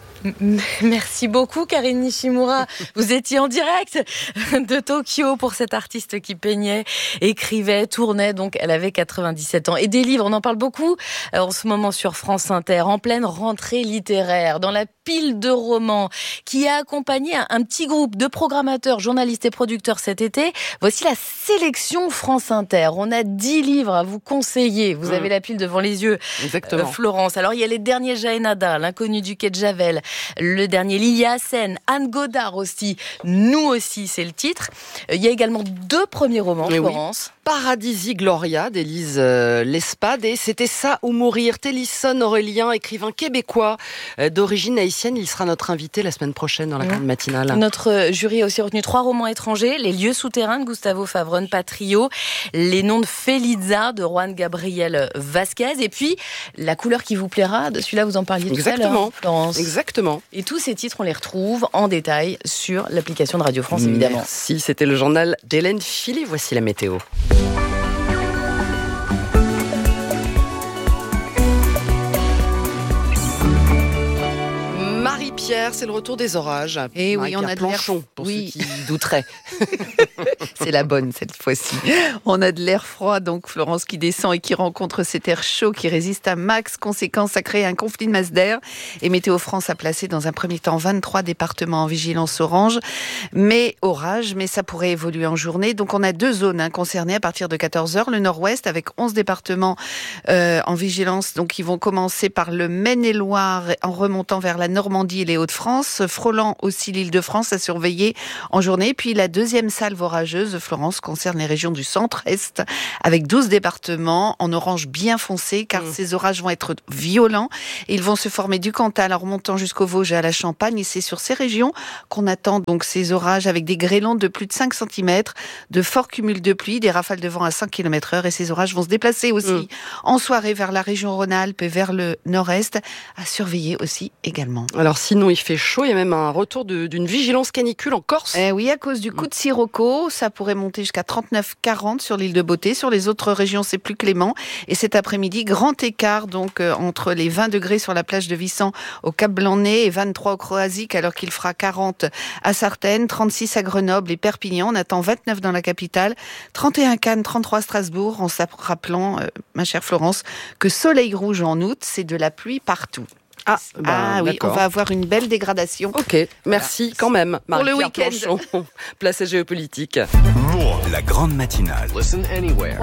Merci beaucoup Karine Nishimura. Vous étiez en direct de Tokyo pour cette artiste qui peignait, écrivait, tournait. Donc elle avait quatre-vingt-dix-sept ans. Et des livres, on en parle beaucoup en ce moment sur France Inter, en pleine rentrée littéraire, dans la pile de romans qui a accompagné un petit groupe de programmateurs, journalistes et producteurs cet été. Voici la sélection France Inter. On a dix livres à vous conseiller. Vous mmh. avez la pile devant les yeux. Exactement. Euh, Florence. Alors il y a les derniers Jaénada, L'inconnu du quai de Javel, le dernier Lilia Hassen, Anne Godard aussi, Nous aussi, c'est le titre. Il y a également deux premiers romans, Mais Florence. Oui. Paradisi Gloria d'Élise euh, Lespade et C'était ça ou mourir. Télisson Aurélien, écrivain québécois euh, d'origine haïtienne, il sera notre invité la semaine prochaine dans la grande matinale. Notre jury a aussi retenu trois romans étrangers, Les lieux souterrains de Gustavo Favron Patrio, Les noms de Feliza de Juan Gabriel Vasquez et puis La couleur qui vous plaira, de celui-là vous en parliez Exactement. tout à l'heure, Florence. Exactement. Et tous ces titres, on les retrouve en détail sur l'application de Radio France, évidemment. Merci, c'était le journal d'Hélène Philly. Voici la météo. Pierre, c'est le retour des orages. Et oui, on a de l'air Planchon, pour oui. ceux qui douteraient. C'est la bonne cette fois-ci. On a de l'air froid, donc Florence, qui descend et qui rencontre cet air chaud qui résiste à max. Conséquence, ça crée un conflit de masse d'air. Et Météo France a placé dans un premier temps vingt-trois départements en vigilance orange, mais orage, mais ça pourrait évoluer en journée. Donc on a deux zones hein, concernées à partir de quatorze heures. Le nord-ouest avec onze départements euh, en vigilance, donc ils vont commencer par le Maine-et-Loire en remontant vers la Normandie et les Hauts-de-France, frôlant aussi l'Île-de-France à surveiller en journée. Puis la deuxième salve orageuse, Florence, concerne les régions du centre-est avec douze départements en orange bien foncé car mmh. ces orages vont être violents et ils vont se former du Cantal en remontant jusqu'au Vosges et à la Champagne et c'est sur ces régions qu'on attend donc ces orages avec des grêlons de plus de cinq centimètres, de forts cumuls de pluie, des rafales de vent à cinq kilomètres heure et ces orages vont se déplacer aussi mmh. en soirée vers la région Rhône-Alpes et vers le nord-est, à surveiller aussi également. Alors sinon il fait chaud, il y a même un retour de, d'une vigilance canicule en Corse. Eh oui, à cause du coup de sirocco, ça pourrait monter jusqu'à trente-neuf quarante sur l'île de Beauté. Sur les autres régions, c'est plus clément. Et cet après-midi, grand écart donc euh, entre les vingt degrés sur la plage de Vissant au Cap Blanc-Nez et vingt-trois au Croisic, alors qu'il fera quarante à Sartène, trente-six à Grenoble et Perpignan. On attend vingt-neuf dans la capitale, trente et un Cannes, trente-trois à Strasbourg, en se rappelant, euh, ma chère Florence, que soleil rouge en août, c'est de la pluie partout. Ah, ben, ah oui, d'accord. on va avoir une belle dégradation. Ok, merci voilà. quand même, Marie-Pierre Pour le week-end. Planchon, place à Géopolitique. La grande matinale. Listen anywhere.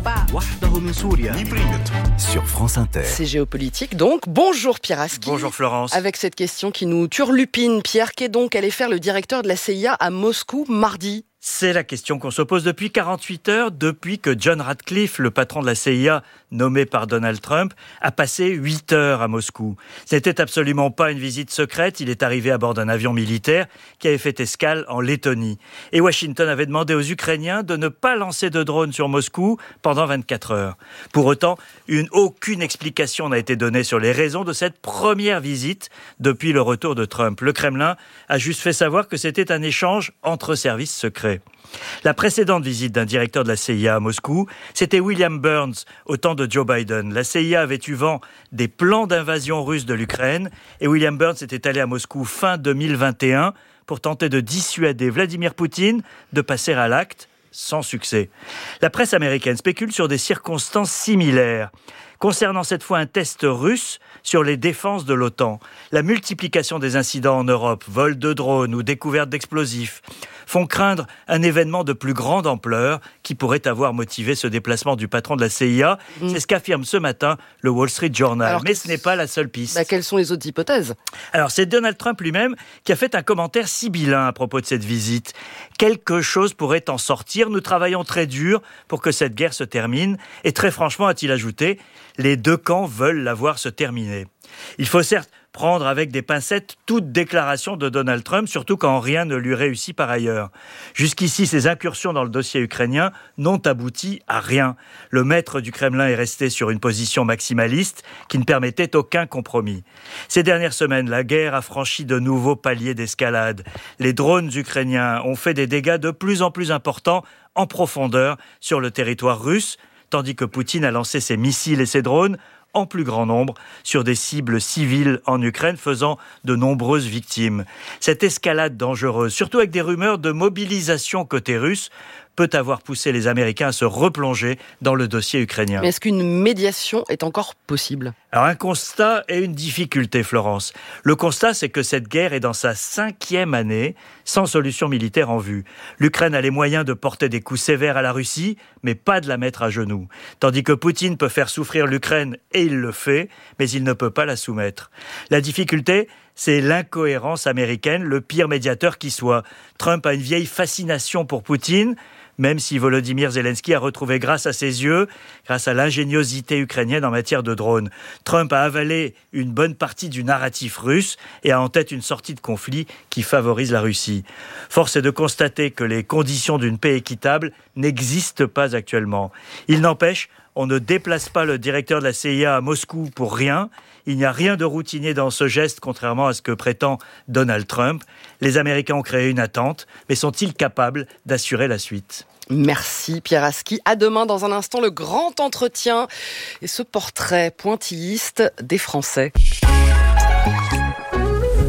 Sur France Inter. C'est Géopolitique, donc. Bonjour Pierre Aski. Bonjour Florence. Avec cette question qui nous turlupine, Pierre, qu'est donc allé faire le directeur de la C I A à Moscou mardi ? C'est la question qu'on se pose depuis quarante-huit heures, depuis que John Ratcliffe, le patron de la C I A, nommé par Donald Trump, a passé huit heures à Moscou. Ce n'était absolument pas une visite secrète, il est arrivé à bord d'un avion militaire qui avait fait escale en Lettonie. Et Washington avait demandé aux Ukrainiens de ne pas lancer de drones sur Moscou pendant vingt-quatre heures. Pour autant, une, aucune explication n'a été donnée sur les raisons de cette première visite depuis le retour de Trump. Le Kremlin a juste fait savoir que c'était un échange entre services secrets. La précédente visite d'un directeur de la C I A à Moscou, c'était William Burns au temps de Joe Biden. La C I A avait eu vent des plans d'invasion russe de l'Ukraine et William Burns était allé à Moscou fin deux mille vingt et un pour tenter de dissuader Vladimir Poutine de passer à l'acte, sans succès. La presse américaine spécule sur des circonstances similaires. Concernant cette fois un test russe sur les défenses de l'OTAN, la multiplication des incidents en Europe, vols de drones ou découvertes d'explosifs, font craindre un événement de plus grande ampleur qui pourrait avoir motivé ce déplacement du patron de la C I A. Mmh. C'est ce qu'affirme ce matin le Wall Street Journal. Alors, mais ce n'est pas la seule piste. Bah, quelles sont les autres hypothèses ? Alors, c'est Donald Trump lui-même qui a fait un commentaire sibyllin à propos de cette visite. Quelque chose pourrait en sortir. Nous travaillons très dur pour que cette guerre se termine. Et très franchement, a-t-il ajouté, les deux camps veulent la voir se terminer. Il faut certes prendre avec des pincettes toute déclaration de Donald Trump, surtout quand rien ne lui réussit par ailleurs. Jusqu'ici, ses incursions dans le dossier ukrainien n'ont abouti à rien. Le maître du Kremlin est resté sur une position maximaliste qui ne permettait aucun compromis. Ces dernières semaines, la guerre a franchi de nouveaux paliers d'escalade. Les drones ukrainiens ont fait des dégâts de plus en plus importants en profondeur sur le territoire russe, tandis que Poutine a lancé ses missiles et ses drones en plus grand nombre sur des cibles civiles en Ukraine, faisant de nombreuses victimes. Cette escalade dangereuse, surtout avec des rumeurs de mobilisation côté russe, peut avoir poussé les Américains à se replonger dans le dossier ukrainien. Mais est-ce qu'une médiation est encore possible ? Alors un constat et une difficulté, Florence. Le constat, c'est que cette guerre est dans sa cinquième année, sans solution militaire en vue. L'Ukraine a les moyens de porter des coups sévères à la Russie, mais pas de la mettre à genoux. Tandis que Poutine peut faire souffrir l'Ukraine, et il le fait, mais il ne peut pas la soumettre. La difficulté, c'est l'incohérence américaine, le pire médiateur qui soit. Trump a une vieille fascination pour Poutine, même si Volodymyr Zelensky a retrouvé grâce à ses yeux, grâce à l'ingéniosité ukrainienne en matière de drones. Trump a avalé une bonne partie du narratif russe et a en tête une sortie de conflit qui favorise la Russie. Force est de constater que les conditions d'une paix équitable n'existent pas actuellement. Il n'empêche, on ne déplace pas le directeur de la C I A à Moscou pour rien. Il n'y a rien de routinier dans ce geste, contrairement à ce que prétend Donald Trump. Les Américains ont créé une attente, mais sont-ils capables d'assurer la suite ? Merci Pierre Aski. À demain, dans un instant, le grand entretien et ce portrait pointilliste des Français.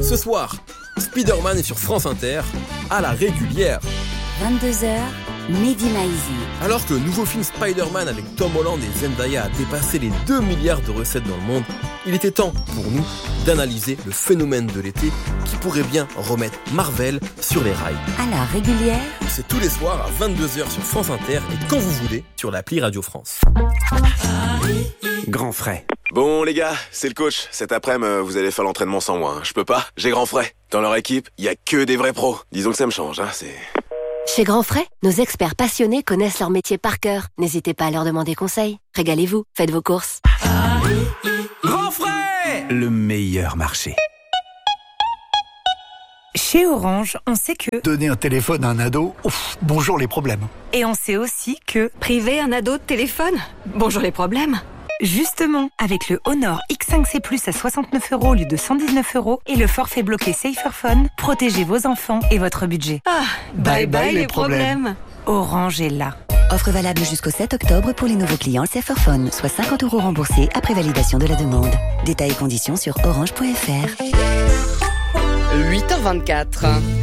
Ce soir, Spider-Man est sur France Inter, à la régulière. vingt-deux heures, Mehdi Maizi. Alors que le nouveau film Spider-Man avec Tom Holland et Zendaya a dépassé les deux milliards de recettes dans le monde, il était temps pour nous d'analyser le phénomène de l'été qui pourrait bien remettre Marvel sur les rails. À la régulière, c'est tous les soirs à vingt-deux heures sur France Inter et quand vous voulez sur l'appli Radio France. Grand frais. Bon les gars, c'est le coach. Cet après-midi, vous allez faire l'entraînement sans moi. Hein. Je peux pas, j'ai grand frais. Dans leur équipe, il y a que des vrais pros. Disons que ça me change, hein, c'est... Chez Grand Frais, nos experts passionnés connaissent leur métier par cœur. N'hésitez pas à leur demander conseil. Régalez-vous, faites vos courses. Grand frais, le meilleur marché. Chez Orange, on sait que... Donner un téléphone à un ado, ouf, bonjour les problèmes. Et on sait aussi que... Priver un ado de téléphone, bonjour les problèmes. Justement, avec le Honor X cinq C plus à soixante-neuf euros au lieu de cent dix-neuf euros et le forfait bloqué Saferphone, protégez vos enfants et votre budget. Ah, bye bye, bye les problèmes. problèmes. Orange est là. Offre valable jusqu'au sept octobre pour les nouveaux clients Saferphone, soit cinquante euros remboursés après validation de la demande. Détails et conditions sur orange point f r. huit heures vingt-quatre.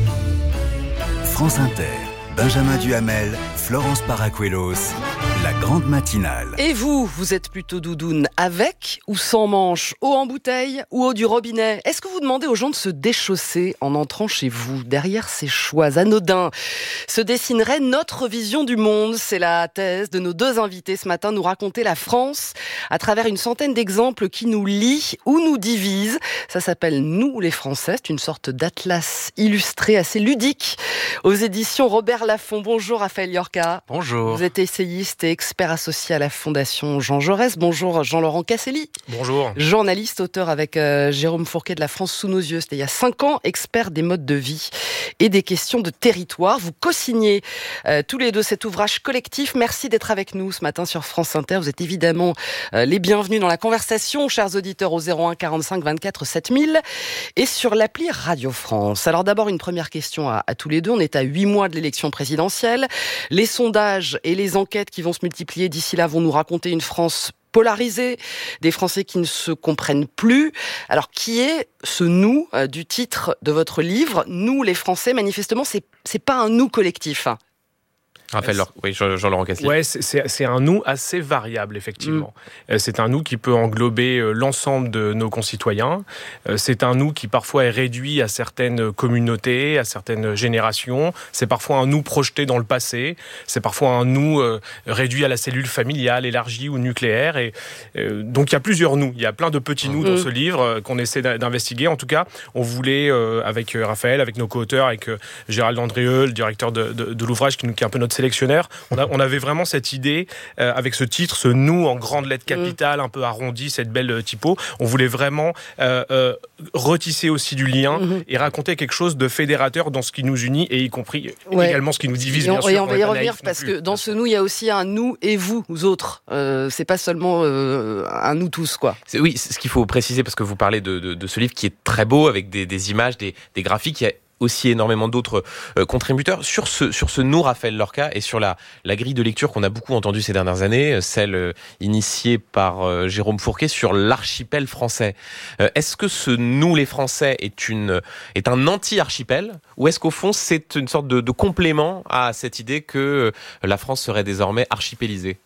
France Inter, Benjamin Duhamel, Florence Paracuelos, la grande matinale. Et vous, vous êtes plutôt doudoune avec ou sans manche, eau en bouteille ou eau du robinet? Est-ce que vous demandez aux gens de se déchausser en entrant chez vous? Derrière ces choix anodins se dessinerait notre vision du monde. C'est la thèse de nos deux invités ce matin, nous raconter la France à travers une centaine d'exemples qui nous lient ou nous divisent. Ça s'appelle Nous les Français, c'est une sorte d'atlas illustré assez ludique aux éditions Robert Laffont. Bonjour Raphaël Yorka. Bonjour. Vous êtes essayiste et expert associé à la Fondation Jean Jaurès. Bonjour Jean-Laurent Casselli. Bonjour. Journaliste, auteur avec euh, Jérôme Fourquet de La France sous nos yeux. C'était il y a cinq ans, expert des modes de vie et des questions de territoire. Vous co-signez euh, tous les deux cet ouvrage collectif. Merci d'être avec nous ce matin sur France Inter. Vous êtes évidemment euh, les bienvenus dans la conversation, chers auditeurs, au zéro un quarante-cinq vingt-quatre sept mille et sur l'appli Radio France. Alors d'abord, une première question à, à tous les deux. On est à huit mois de l'élection présidentielle. Les sondages et les enquêtes qui vont se multiplier d'ici là vont nous raconter une France polarisée, des Français qui ne se comprennent plus. Alors, qui est ce nous euh, du titre de votre livre? Nous, les Français, manifestement, c'est, c'est pas un nous collectif. Raphaël, oui, Jean-Laurent Casselli. Ouais, c'est, c'est, c'est un nous assez variable, effectivement. Mmh. C'est un nous qui peut englober l'ensemble de nos concitoyens. C'est un nous qui parfois est réduit à certaines communautés, à certaines générations. C'est parfois un nous projeté dans le passé. C'est parfois un nous euh, réduit à la cellule familiale, élargie ou nucléaire. Et euh, donc il y a plusieurs nous. Il y a plein de petits nous mmh. dans ce livre euh, qu'on essaie d'investiguer. En tout cas, on voulait, euh, avec Raphaël, avec nos co-auteurs, avec euh, Gérald Andrieux, le directeur de, de, de l'ouvrage, qui, nous, qui est un peu notre sélectionneur, on, a, on avait vraiment cette idée, euh, avec ce titre, ce nous en grande lettre capitale, un peu arrondi, cette belle typo. On voulait vraiment euh, euh, retisser aussi du lien mmh. et raconter quelque chose de fédérateur dans ce qui nous unit, et y compris ouais. également ce qui nous divise, et on, bien sûr. Et on va y revenir, parce plus, que dans ce nous, il y a aussi un nous et vous, vous autres. Euh, c'est pas seulement euh, un nous tous, quoi. C'est, oui, c'est ce qu'il faut préciser, parce que vous parlez de, de, de ce livre qui est très beau, avec des, des images, des, des graphiques. Il y a aussi énormément d'autres euh, contributeurs sur ce sur ce nous, Raphaël Lorca, et sur la la grille de lecture qu'on a beaucoup entendue ces dernières années, celle euh, initiée par euh, Jérôme Fourquet sur l'archipel français. Euh, est-ce que ce nous les Français est une est un anti-archipel, ou est-ce qu'au fond c'est une sorte de, de complément à cette idée que euh, la France serait désormais archipélisée?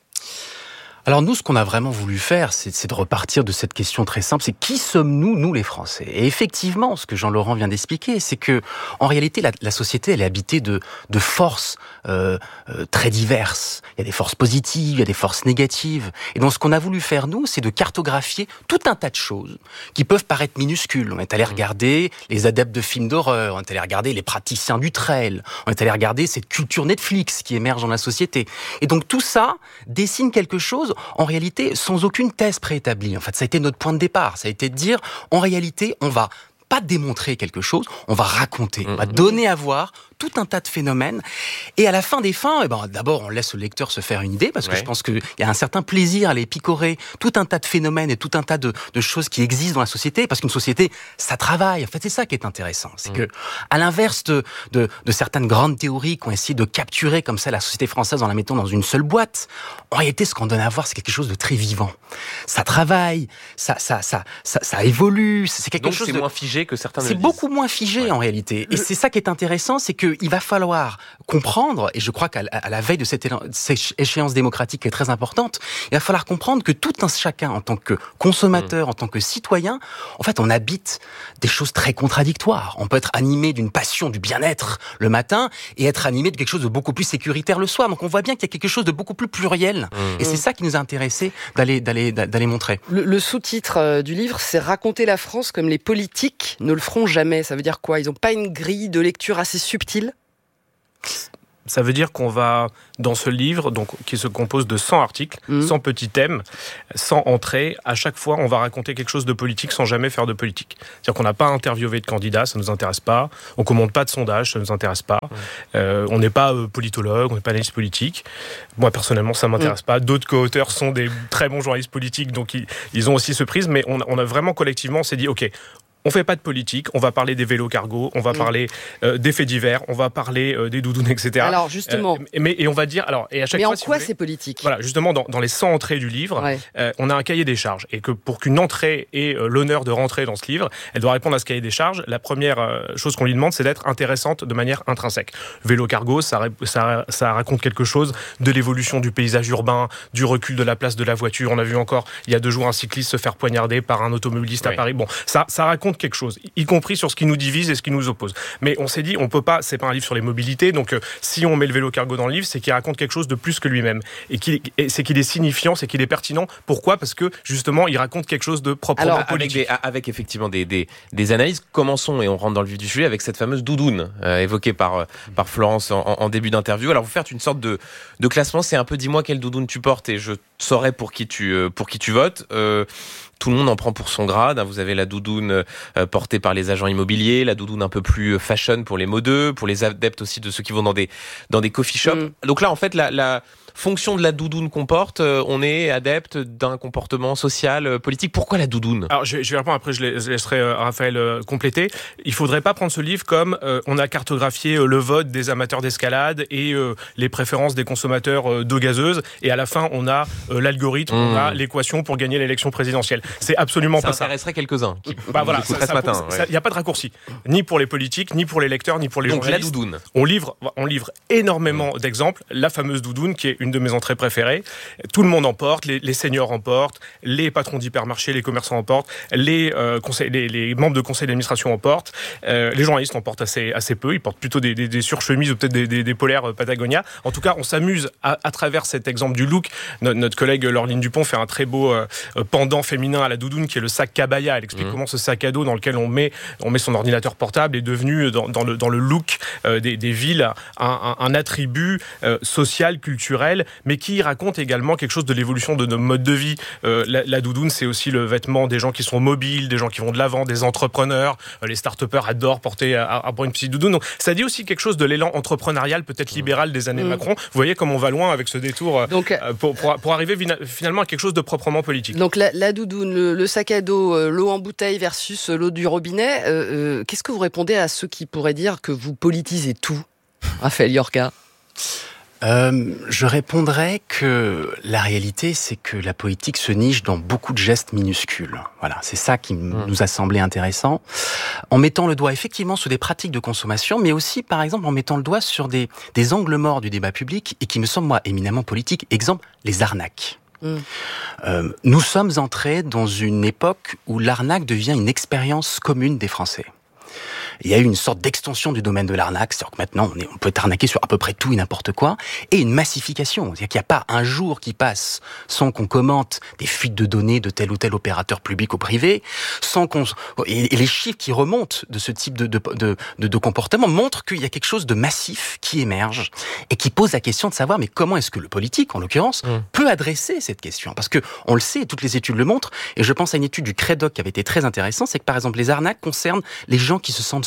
Alors nous, ce qu'on a vraiment voulu faire, c'est, c'est de repartir de cette question très simple, c'est qui sommes-nous, nous les Français? Et effectivement, ce que Jean-Laurent vient d'expliquer, c'est que en réalité, la, la société, elle est habitée de, de forces euh, euh, très diverses. Il y a des forces positives, il y a des forces négatives. Et donc ce qu'on a voulu faire, nous, c'est de cartographier tout un tas de choses qui peuvent paraître minuscules. On est allé regarder les adeptes de films d'horreur, on est allé regarder les praticiens du trail, on est allé regarder cette culture Netflix qui émerge dans la société. Et donc tout ça dessine quelque chose en réalité, sans aucune thèse préétablie. En fait, ça a été notre point de départ. Ça a été de dire, en réalité, on va pas démontrer quelque chose, on va raconter, on va donner à voir tout un tas de phénomènes. Et à la fin des fins, eh ben, d'abord, on laisse le lecteur se faire une idée, parce que ouais. je pense qu'il y a un certain plaisir à les picorer tout un tas de phénomènes et tout un tas de, de choses qui existent dans la société, parce qu'une société, ça travaille. En fait, c'est ça qui est intéressant. C'est mmh. que, à l'inverse de, de, de certaines grandes théories qui ont essayé de capturer comme ça la société française en la mettant dans une seule boîte, en réalité, ce qu'on donne à voir, c'est quelque chose de très vivant. Ça travaille, ça, ça, ça, ça, ça évolue. C'est quelque Donc chose c'est de... moins figé que certains. C'est beaucoup moins figé ouais. en réalité. Et c'est ça qui est intéressant, c'est qu'il va falloir comprendre, et je crois qu'à à la veille de cette, cette échéance démocratique qui est très importante, il va falloir comprendre que tout un chacun, en tant que consommateur, mmh. en tant que citoyen, en fait, on habite des choses très contradictoires. On peut être animé d'une passion du bien-être le matin et être animé de quelque chose de beaucoup plus sécuritaire le soir. Donc on voit bien qu'il y a quelque chose de beaucoup plus pluriel. Mmh. Et c'est ça qui nous a intéressés d'aller, d'aller, d'aller montrer. Le, le sous-titre du livre, c'est « Raconter la France comme les politiques ne le feront jamais ». Ça veut dire quoi ? Ils n'ont pas une grille de lecture assez subtile ? Ça veut dire qu'on va, dans ce livre, donc, qui se compose de cent articles, mmh. cent petits thèmes, cent entrées, à chaque fois, on va raconter quelque chose de politique sans jamais faire de politique. C'est-à-dire qu'on n'a pas interviewé de candidats, ça ne nous intéresse pas. On ne commande pas de sondage, ça ne nous intéresse pas. Mmh. Euh, on n'est pas euh, politologue, on n'est pas analyste politique. Moi, personnellement, ça ne m'intéresse mmh. pas. D'autres co-auteurs sont des très bons journalistes politiques, donc ils, ils ont aussi ce prisme. Mais on, on a vraiment, collectivement, on s'est dit, OK, on fait pas de politique, on va parler des vélos cargo, on va mmh. parler euh, des faits divers, on va parler euh, des doudounes, et cetera. Alors justement, euh, mais et on va dire alors et à chaque mais fois. Mais en si quoi voulez, c'est politique ? Voilà, justement dans, dans les cent entrées du livre, ouais. euh, on a un cahier des charges et que pour qu'une entrée ait euh, l'honneur de rentrer dans ce livre, elle doit répondre à ce cahier des charges. La première euh, chose qu'on lui demande, c'est d'être intéressante de manière intrinsèque. Vélo cargo, ça, ça ça raconte quelque chose de l'évolution du paysage urbain, du recul de la place de la voiture. On a vu encore il y a deux jours un cycliste se faire poignarder par un automobiliste ouais. à Paris. Bon, ça ça raconte quelque chose. Y compris sur ce qui nous divise et ce qui nous oppose. Mais on s'est dit, on peut pas, c'est pas un livre sur les mobilités, donc euh, si on met le vélo cargo dans le livre, c'est qu'il raconte quelque chose de plus que lui-même. Et, qu'il, et c'est qu'il est signifiant, c'est qu'il est pertinent. Pourquoi ? Parce que, justement, il raconte quelque chose de proprement Alors, politique. Avec, des, avec effectivement des, des, des analyses, commençons, et on rentre dans le vif du sujet, avec cette fameuse doudoune, euh, évoquée par, par Florence en, en début d'interview. Alors, vous faites une sorte de, de classement, c'est un peu, dis-moi quelle doudoune tu portes, et je saurai pour qui tu, euh, pour qui tu votes. Euh, Tout le monde en prend pour son grade. Vous avez la doudoune portée par les agents immobiliers, la doudoune un peu plus fashion pour les modeux, pour les adeptes aussi de ceux qui vont dans des dans des coffee shops. Mmh. Donc là, en fait, la, la fonction de la doudoune qu'on porte, on est adepte d'un comportement social, politique. Pourquoi la doudoune ? Alors, je, je vais répondre, après je laisserai euh, Raphaël euh, compléter. Il faudrait pas prendre ce livre comme euh, on a cartographié euh, le vote des amateurs d'escalade et euh, les préférences des consommateurs euh, d'eau gazeuse, et à la fin, on a euh, l'algorithme, mmh. on a l'équation pour gagner l'élection présidentielle. C'est absolument ça pas ça. Ça intéresserait quelques-uns. Qui bah voilà, ça, ce matin. Il n'y a pas de raccourci, ni pour les politiques, ni pour les lecteurs, ni pour les Donc, journalistes. La doudoune. On livre, on livre énormément mmh. d'exemples. La fameuse doudoune, qui est une de mes entrées préférées. Tout le monde en porte, les, les seniors en portent, les patrons d'hypermarchés, les commerçants en portent, les, euh, conseils, les, les membres de conseil d'administration en portent, euh, les journalistes en portent assez, assez peu. Ils portent plutôt des, des, des surchemises ou peut-être des, des, des polaires Patagonia. En tout cas, on s'amuse à, à travers cet exemple du look. Notre, notre collègue Laureline Dupont fait un très beau euh, pendant féminin à la doudoune, qui est le sac Cabaya. Elle explique mmh. comment ce sac à dos dans lequel on met, on met son ordinateur portable est devenu, dans, dans, le, dans le look euh, des, des villes, un, un, un attribut euh, social, culturel, mais qui raconte également quelque chose de l'évolution de nos modes de vie. Euh, la, la doudoune, c'est aussi le vêtement des gens qui sont mobiles, des gens qui vont de l'avant, des entrepreneurs. Euh, les start-upers adorent porter à, à, à une petite doudoune. Donc, ça dit aussi quelque chose de l'élan entrepreneurial, peut-être libéral des années mmh. Macron. Vous voyez comme on va loin avec ce détour Donc, euh, pour, pour, pour arriver finalement à quelque chose de proprement politique. Donc la, la doudoune, le, le sac à dos, euh, l'eau en bouteille versus l'eau du robinet. Euh, euh, qu'est-ce que vous répondez à ceux qui pourraient dire que vous politisez tout, Raphaël Yorka ? Euh, je répondrais que la réalité, c'est que la politique se niche dans beaucoup de gestes minuscules. Voilà, c'est ça qui mmh. nous a semblé intéressant. En mettant le doigt effectivement sur des pratiques de consommation, mais aussi, par exemple, en mettant le doigt sur des, des angles morts du débat public et qui me semblent, moi, éminemment politiques. Exemple, les arnaques. Mmh. Euh, nous sommes entrés dans une époque où l'arnaque devient une expérience commune des Français. Il y a eu une sorte d'extension du domaine de l'arnaque, c'est-à-dire que maintenant, on, est, on peut être arnaqué sur à peu près tout et n'importe quoi, et une massification. C'est-à-dire qu'il n'y a pas un jour qui passe sans qu'on commente des fuites de données de tel ou tel opérateur public ou privé, sans qu'on... Et les chiffres qui remontent de ce type de, de, de, de, de comportement montrent qu'il y a quelque chose de massif qui émerge et qui pose la question de savoir, mais comment est-ce que le politique, en l'occurrence, mmh. peut adresser cette question ? Parce que on le sait, toutes les études le montrent, et je pense à une étude du Crédoc qui avait été très intéressante, c'est que par exemple, les arnaques concernent les gens qui se sentent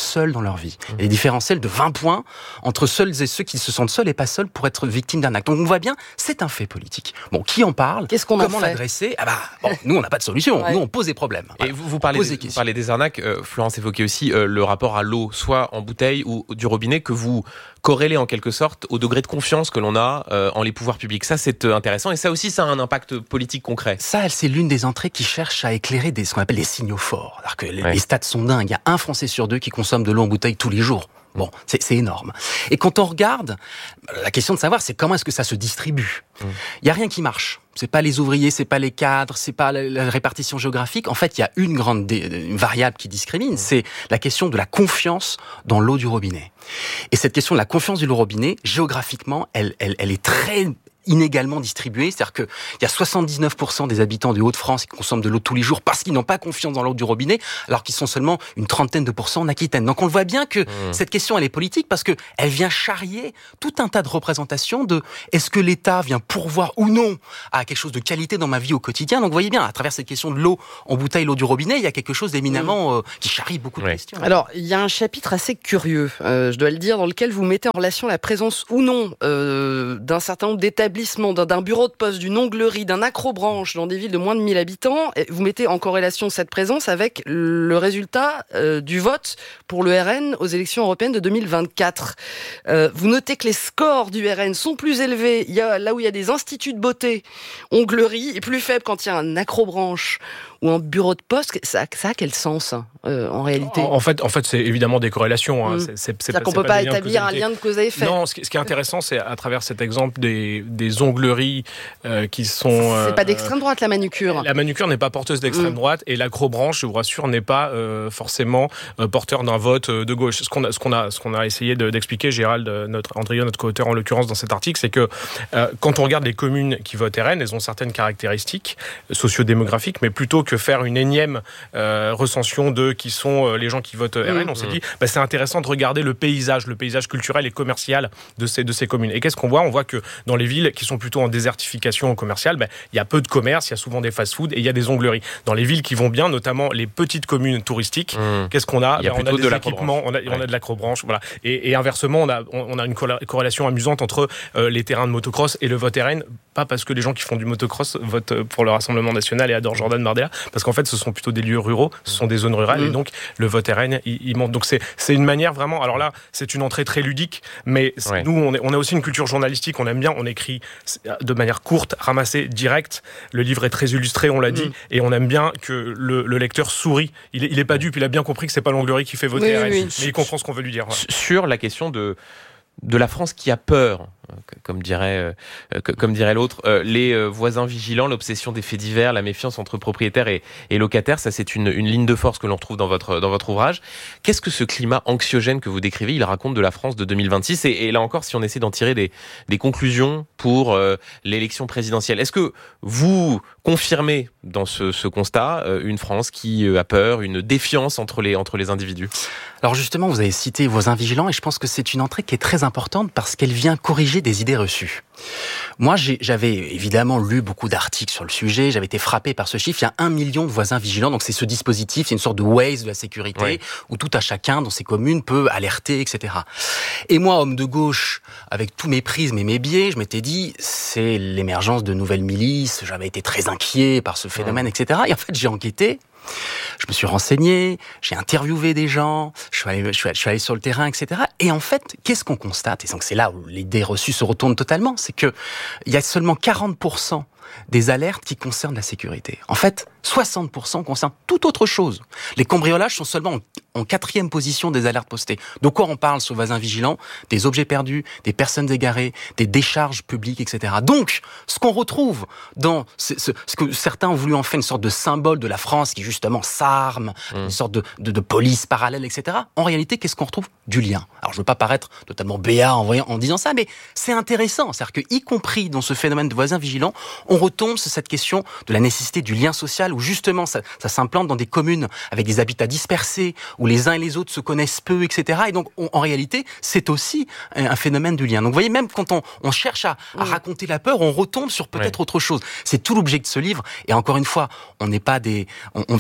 seuls dans leur vie. Mmh. Et les différentiels de vingt points entre seuls et ceux qui se sentent seuls et pas seuls pour être victimes d'un acte. Donc on voit bien, c'est un fait politique. Bon, qui en parle? Qu'est-ce qu'on Comment en fait? l'adresser? Ah bah, bon, nous on n'a pas de solution. Ouais. Nous on pose des problèmes. Et vous, vous, parlez des, vous parlez des arnaques. Euh, Florence évoquait aussi euh, le rapport à l'eau, soit en bouteille ou du robinet, que vous corrélez en quelque sorte au degré de confiance que l'on a euh, en les pouvoirs publics. Ça, c'est euh, intéressant. Et ça aussi, ça a un impact politique concret. Ça, c'est l'une des entrées qui cherche à éclairer des, ce qu'on appelle des signaux forts. Alors que les, ouais. les stats sont dingues. Il y a un Français sur deux qui consomme de l'eau en bouteille tous les jours. Bon, c'est, c'est énorme. Et quand on regarde, la question de savoir, c'est comment est-ce que ça se distribue. Il mmh. y a rien qui marche. C'est pas les ouvriers, c'est pas les cadres, c'est pas la, la répartition géographique. En fait, il y a une grande dé, une variable qui discrimine, mmh. c'est la question de la confiance dans l'eau du robinet. Et cette question de la confiance de l'eau du robinet, géographiquement, elle, elle, elle est très inégalement distribuée, c'est-à-dire qu'il y a soixante-dix-neuf pour cent des habitants des Hauts-de-France qui consomment de l'eau tous les jours parce qu'ils n'ont pas confiance dans l'eau du robinet, alors qu'ils sont seulement une trentaine de pourcents en Aquitaine. Donc on le voit bien que mmh. cette question, elle est politique parce que elle vient charrier tout un tas de représentations de est-ce que l'État vient pourvoir ou non à quelque chose de qualité dans ma vie au quotidien. Donc vous voyez bien, à travers cette question de l'eau en bouteille, l'eau du robinet, il y a quelque chose d'éminemment mmh. euh, qui charrie beaucoup de ouais. questions. Alors, il y a un chapitre assez curieux, euh, je dois le dire, dans lequel vous mettez en relation la présence ou non euh, d'un certain nombre d'établissements d'un bureau de poste, d'une onglerie, d'un accrobranche dans des villes de moins de mille habitants. Et vous mettez en corrélation cette présence avec le résultat euh, du vote pour le R N aux élections européennes de deux mille vingt-quatre. Euh, vous notez que les scores du R N sont plus élevés il y a, là où il y a des instituts de beauté, onglerie, et plus faibles quand il y a un accrobranche ou un bureau de poste. Ça, ça a quel sens euh, en réalité? En fait, en fait, c'est évidemment des corrélations. Hein. Mmh. C'est, c'est, c'est C'est-à-dire qu'on ne peut pas établir un lien de cause à effet. Non, ce qui, ce qui est intéressant, c'est à travers cet exemple des, des ongleries euh, qui sont... Euh, c'est pas d'extrême droite, la manucure. La manucure n'est pas porteuse d'extrême mmh. droite et l'acrobranche, je vous rassure, n'est pas euh, forcément euh, porteur d'un vote de gauche. Ce qu'on a, ce qu'on a, ce qu'on a essayé de, d'expliquer, Gérald, notre, Andrieux, notre co-auteur en l'occurrence dans cet article, c'est que euh, quand on regarde les communes qui votent R N, elles ont certaines caractéristiques sociodémographiques, mais plutôt que faire une énième Euh, recension de qui sont euh, les gens qui votent R N, mmh. on s'est dit bah, c'est intéressant de regarder le paysage, le paysage culturel et commercial de ces, de ces communes. Et qu'est-ce qu'on voit? On voit que dans les villes qui sont plutôt en désertification commerciale, bah, il y a peu de commerce, il y a souvent des fast-food et il y a des ongleries. Dans les villes qui vont bien, notamment les petites communes touristiques, mmh. qu'est-ce qu'on a? Il y a bah, on a des de équipements, on a, ouais. on a de l'acrobranche, voilà. Et, et inversement, on a, on a une corrélation amusante entre euh, les terrains de motocross et le vote R N, pas parce que les gens qui font du motocross votent pour le Rassemblement National et adorent Jordan Bardella, parce qu'en fait ce sont plutôt des lieux ruraux, ce sont des zones rurales mmh. et donc le vote R N il, il monte. Donc c'est c'est une manière vraiment. Alors là, c'est une entrée très ludique, mais ouais. nous on, est, on a aussi une culture journalistique. On aime bien, on écrit de manière courte, ramassée, directe. Le livre est très illustré, on l'a dit, mmh. et on aime bien que le, le lecteur sourit. Il est, il est pas dupe, il a bien compris que c'est pas l'onglerie qui fait voter oui, R N, oui. mais il comprend ce qu'on veut lui dire. Ouais. Sur la question de de la France qui a peur, comme dirait, euh, comme dirait l'autre, euh, les euh, voisins vigilants, l'obsession des faits divers, la méfiance entre propriétaires et, et locataires, ça c'est une, une ligne de force que l'on retrouve dans votre, dans votre ouvrage. Qu'est-ce que ce climat anxiogène que vous décrivez, il raconte de la France de deux mille vingt-six et, et là encore, si on essaie d'en tirer des, des conclusions pour euh, l'élection présidentielle, est-ce que vous confirmez dans ce, ce constat euh, une France qui euh, a peur, une défiance entre les, entre les individus? Alors justement, vous avez cité voisins vigilants et je pense que c'est une entrée qui est très importante parce qu'elle vient corriger des idées reçues. Moi, j'ai, j'avais évidemment lu beaucoup d'articles sur le sujet, j'avais été frappé par ce chiffre. Il y a un million de voisins vigilants, donc c'est ce dispositif, c'est une sorte de Waze de la sécurité, oui. où tout à chacun dans ses communes peut alerter, et cetera. Et moi, homme de gauche, avec tous mes prismes et mes biais, je m'étais dit, c'est l'émergence de nouvelles milices, j'avais été très inquiet par ce phénomène, oui. et cetera. Et en fait, j'ai enquêté. Je me suis renseigné, j'ai interviewé des gens, je suis allé, je suis allé, je suis allé sur le terrain, et cetera. Et en fait, qu'est-ce qu'on constate? Et donc c'est là où l'idée reçue se retourne totalement, c'est que il y a seulement quarante pour cent des alertes qui concernent la sécurité. En fait, soixante pour cent concernent toute autre chose. Les cambriolages sont seulement en, en quatrième position des alertes postées. De quoi on parle sur voisins vigilants? Des objets perdus, des personnes égarées, des décharges publiques, et cetera. Donc, ce qu'on retrouve dans ce, ce, ce que certains ont voulu en faire une sorte de symbole de la France qui justement s'arme, mmh. une sorte de, de, de police parallèle, et cetera. En réalité, qu'est-ce qu'on retrouve? Du lien. Alors, je veux pas paraître totalement béat en, voyant, en disant ça, mais c'est intéressant. C'est-à-dire que, y compris dans ce phénomène de voisins vigilants, on retombe sur cette question de la nécessité du lien social où justement ça, ça s'implante dans des communes avec des habitats dispersés, où les uns et les autres se connaissent peu, et cetera. Et donc, on, en réalité, c'est aussi un, un phénomène du lien. Donc, vous voyez, même quand on, on cherche à, à raconter la peur, on retombe sur peut-être ouais. autre chose. C'est tout l'objet de ce livre. Et encore une fois, on n'est pas des, on, on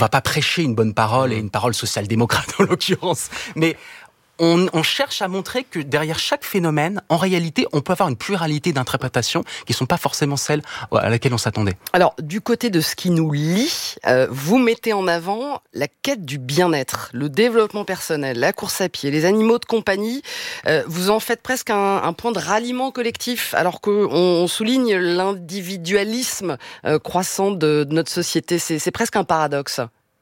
va pas prêcher une bonne parole et une parole social-démocrate en l'occurrence, mais On, on cherche à montrer que derrière chaque phénomène, en réalité, on peut avoir une pluralité d'interprétations qui ne sont pas forcément celles à laquelle on s'attendait. Alors, du côté de ce qui nous lie, euh, vous mettez en avant la quête du bien-être, le développement personnel, la course à pied, les animaux de compagnie. Euh, vous en faites presque un, un point de ralliement collectif, alors qu'on on souligne l'individualisme euh, croissant de, de notre société. C'est, c'est presque un paradoxe.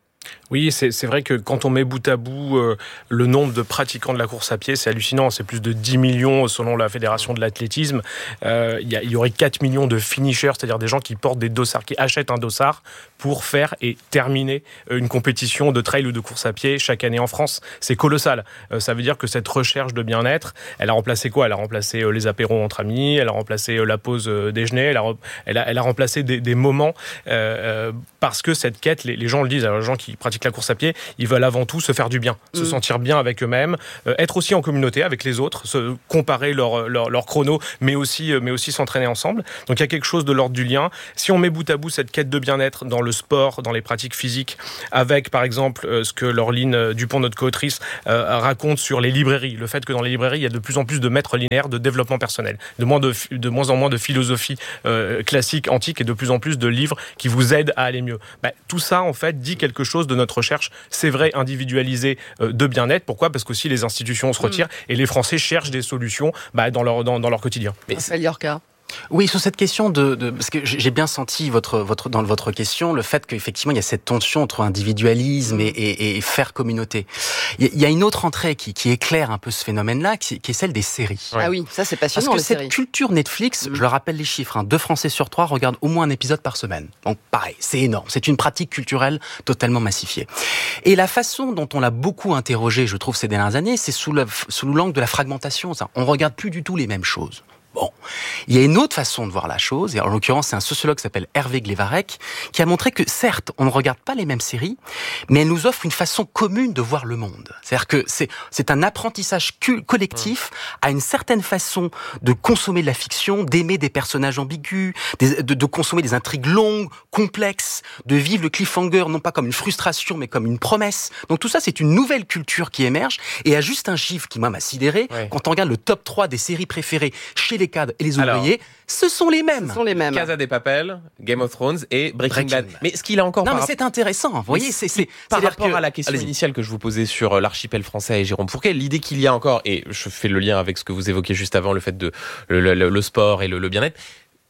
Oui, c'est, c'est vrai que quand on met bout à bout euh, le nombre de pratiquants de la course à pied, c'est hallucinant. C'est plus de dix millions selon la Fédération de l'athlétisme. Euh, il y, a, il y aurait quatre millions de finishers, c'est-à-dire des gens qui portent des dossards, qui achètent un dossard pour faire et terminer une compétition de trail ou de course à pied chaque année en France. C'est colossal. Euh, ça veut dire que cette recherche de bien-être, elle a remplacé quoi ? Elle a remplacé euh, les apéros entre amis, elle a remplacé euh, la pause euh, déjeuner, elle a, elle a, elle a remplacé des, des moments euh, euh, parce que cette quête, les, les gens le disent, alors les gens qui pratiquent la course à pied, ils veulent avant tout se faire du bien, mmh. se sentir bien avec eux-mêmes, euh, être aussi en communauté avec les autres, se comparer leur, leur, leur chrono, mais aussi, mais aussi s'entraîner ensemble. Donc il y a quelque chose de l'ordre du lien. Si on met bout à bout cette quête de bien-être dans le sport, dans les pratiques physiques, avec par exemple euh, ce que Laureline Dupont, notre co-autrice, euh, raconte sur les librairies, le fait que dans les librairies, il y a de plus en plus de maîtres linéaires de développement personnel, de moins, de, de moins en moins de philosophie euh, classique, antique, et de plus en plus de livres qui vous aident à aller mieux. Bah, tout ça, en fait, dit quelque chose de notre recherche, c'est vrai, individualisée euh, de bien-être. Pourquoi ? Parce qu'aussi les institutions se retirent mmh. et les Français cherchent des solutions bah, dans, leur, dans, dans leur quotidien. Mais c'est Yorka. Oui, sur cette question de, de parce que j'ai bien senti votre votre dans votre question le fait qu'effectivement il y a cette tension entre individualisme mmh. et, et, et faire communauté. Il y, a, il y a une autre entrée qui, qui éclaire un peu ce phénomène-là, qui, qui est celle des séries. Ouais. Ah oui, ça c'est passionnant. Parce que les cette séries. culture Netflix, mmh. je le rappelle les chiffres, hein, deux Français sur trois regardent au moins un épisode par semaine. Donc pareil, c'est énorme. C'est une pratique culturelle totalement massifiée. Et la façon dont on l'a beaucoup interrogé, je trouve, ces dernières années, c'est sous le sous l'angle de la fragmentation. Ça. On regarde plus du tout les mêmes choses. Bon, il y a une autre façon de voir la chose, et en l'occurrence, c'est un sociologue qui s'appelle Hervé Glevarec, qui a montré que, certes, on ne regarde pas les mêmes séries, mais elle nous offre une façon commune de voir le monde. C'est-à-dire que c'est, c'est un apprentissage collectif à une certaine façon de consommer de la fiction, d'aimer des personnages ambigus, des, de, de consommer des intrigues longues, complexes, de vivre le cliffhanger non pas comme une frustration, mais comme une promesse. Donc tout ça, c'est une nouvelle culture qui émerge, et à juste un chiffre qui, moi, m'a sidéré, ouais. quand on regarde le top trois des séries préférées chez les cadres et les ouvriers, alors, ce sont les mêmes. Ce sont les mêmes. Casa de Papel, Game of Thrones et Breaking, Breaking Bad. Mais ce qu'il a encore non, par mais c'est intéressant. Vous voyez, c'est, c'est par rapport que... à la question Allez-y. initiale que je vous posais sur l'archipel français et Jérôme Fourquet, l'idée qu'il y a encore, et je fais le lien avec ce que vous évoquiez juste avant, le fait de le, le, le sport et le, le bien-être,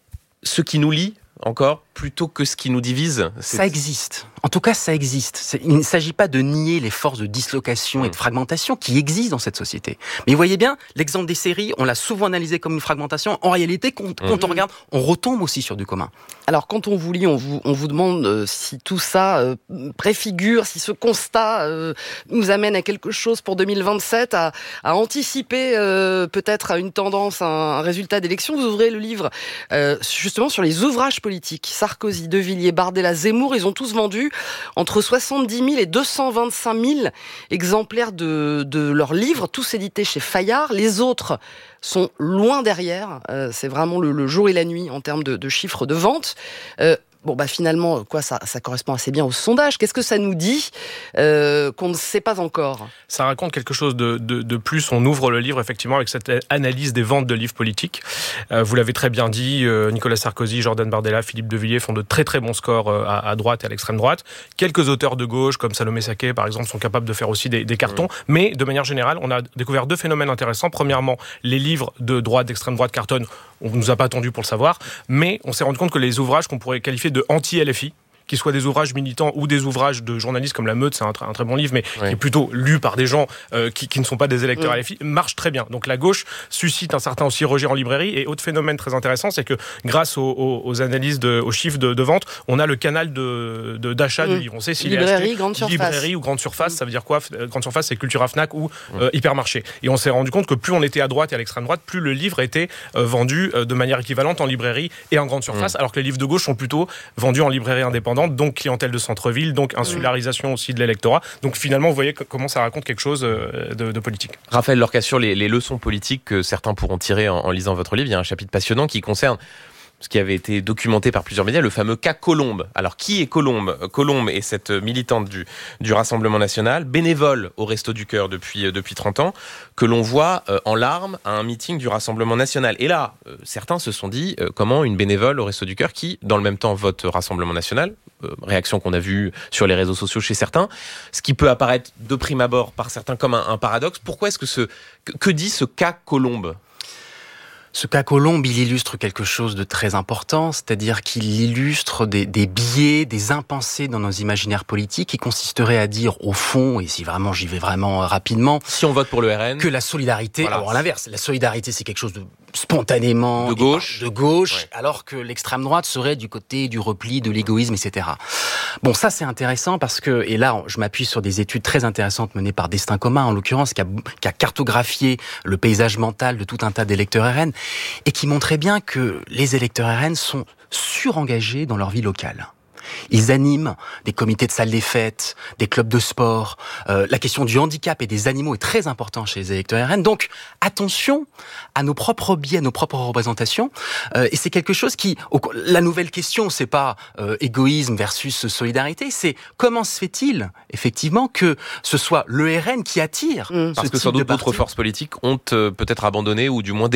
ce qui nous lie encore plutôt que ce qui nous divise. C'est... Ça existe. En tout cas, ça existe. C'est... Il ne s'agit pas de nier les forces de dislocation mmh. et de fragmentation qui existent dans cette société. Mais vous voyez bien, l'exemple des séries, on l'a souvent analysé comme une fragmentation. En réalité, quand, mmh. quand on regarde, on retombe aussi sur du commun. Alors, quand on vous lit, on vous, on vous demande euh, si tout ça euh, préfigure, si ce constat euh, nous amène à quelque chose pour deux mille vingt-sept, à, à anticiper euh, peut-être à une tendance, à un résultat d'élection. Vous ouvrez le livre euh, justement sur les ouvrages politiques. Sarkozy, De Villiers, Bardella, Zemmour, ils ont tous vendu entre soixante-dix mille et deux cent vingt-cinq mille exemplaires de, de leurs livres, tous édités chez Fayard. Les autres sont loin derrière. Euh, c'est vraiment le, le jour et la nuit en termes de, de chiffres de vente. Euh, Bon, bah finalement, quoi, ça, ça correspond assez bien au sondage. Qu'est-ce que ça nous dit euh, qu'on ne sait pas encore ? Ça raconte quelque chose de, de, de plus. On ouvre le livre, effectivement, avec cette analyse des ventes de livres politiques. Euh, vous l'avez très bien dit, euh, Nicolas Sarkozy, Jordan Bardella, Philippe De Villiers font de très très bons scores euh, à, à droite et à l'extrême droite. Quelques auteurs de gauche, comme Salomé Saké, par exemple, sont capables de faire aussi des, des cartons. Mmh. Mais, de manière générale, on a découvert deux phénomènes intéressants. Premièrement, les livres de droite, d'extrême droite cartonnent. On ne nous a pas attendu pour le savoir. Mais on s'est rendu compte que les ouvrages qu'on pourrait qualifier de anti-L F I, qu'ils soient des ouvrages militants ou des ouvrages de journalistes comme La Meute, c'est un, tr- un très bon livre, mais oui. qui est plutôt lu par des gens euh, qui, qui ne sont pas des électeurs oui. L F I, marche très bien. Donc la gauche suscite un certain aussi rejet en librairie. Et autre phénomène très intéressant, c'est que grâce aux, aux, aux analyses, de, aux chiffres de, de vente, on a le canal de, de, d'achat mmh. du livre. On sait s'il librairie, est acheté grande surface. Librairie ou grande surface. Mmh. Ça veut dire quoi ? Grande surface, c'est Cultura, Fnac ou euh, mmh. Hypermarché. Et on s'est rendu compte que plus on était à droite et à l'extrême droite, plus le livre était euh, vendu euh, de manière équivalente en librairie et en grande surface, mmh. alors que les livres de gauche sont plutôt vendus en librairie indépendante, donc clientèle de centre-ville, donc insularisation aussi de l'électorat. Donc finalement, vous voyez comment ça raconte quelque chose de, de politique. Raphaël Lorca, sur les, les leçons politiques que certains pourront tirer en, en lisant votre livre, il y a un chapitre passionnant qui concerne ce qui avait été documenté par plusieurs médias, le fameux cas Colombe. Alors, qui est Colombe ? Colombe est cette militante du, du Rassemblement national, bénévole au Resto du Cœur depuis, depuis trente ans, que l'on voit euh, en larmes à un meeting du Rassemblement national. Et là, euh, certains se sont dit, euh, comment une bénévole au Resto du Cœur qui, dans le même temps, vote Rassemblement national, euh, réaction qu'on a vue sur les réseaux sociaux chez certains, ce qui peut apparaître de prime abord par certains comme un, un paradoxe. Pourquoi est-ce que ce... Que, que dit ce cas Colombe ? Ce cas Colombe, il illustre quelque chose de très important, c'est-à-dire qu'il illustre des, des biais, des impensés dans nos imaginaires politiques qui consisteraient à dire, au fond, et si vraiment j'y vais vraiment rapidement... Si on vote pour le R N... Que la solidarité... Voilà. Alors à l'inverse, la solidarité c'est quelque chose de spontanément... De gauche. De gauche, ouais. Alors que l'extrême droite serait du côté du repli, de l'égoïsme, et cetera. Bon, ça c'est intéressant parce que... Et là, je m'appuie sur des études très intéressantes menées par Destin Commun, en l'occurrence, qui a, qui a cartographié le paysage mental de tout un tas d'électeurs R N, et qui montrait bien que les électeurs R N sont surengagés dans leur vie locale. Ils animent des comités de salles des fêtes, des clubs de sport. Euh, la question du handicap et des animaux est très importante chez les électeurs R N. Donc, attention à nos propres biais, à nos propres représentations. Euh, et c'est quelque chose qui... La nouvelle question, c'est pas euh, égoïsme versus solidarité, c'est comment se fait-il, effectivement, que ce soit le R N qui attire mmh. ce Parce que type sans doute de parti. d'autres forces politiques ont euh, peut-être abandonné ou du moins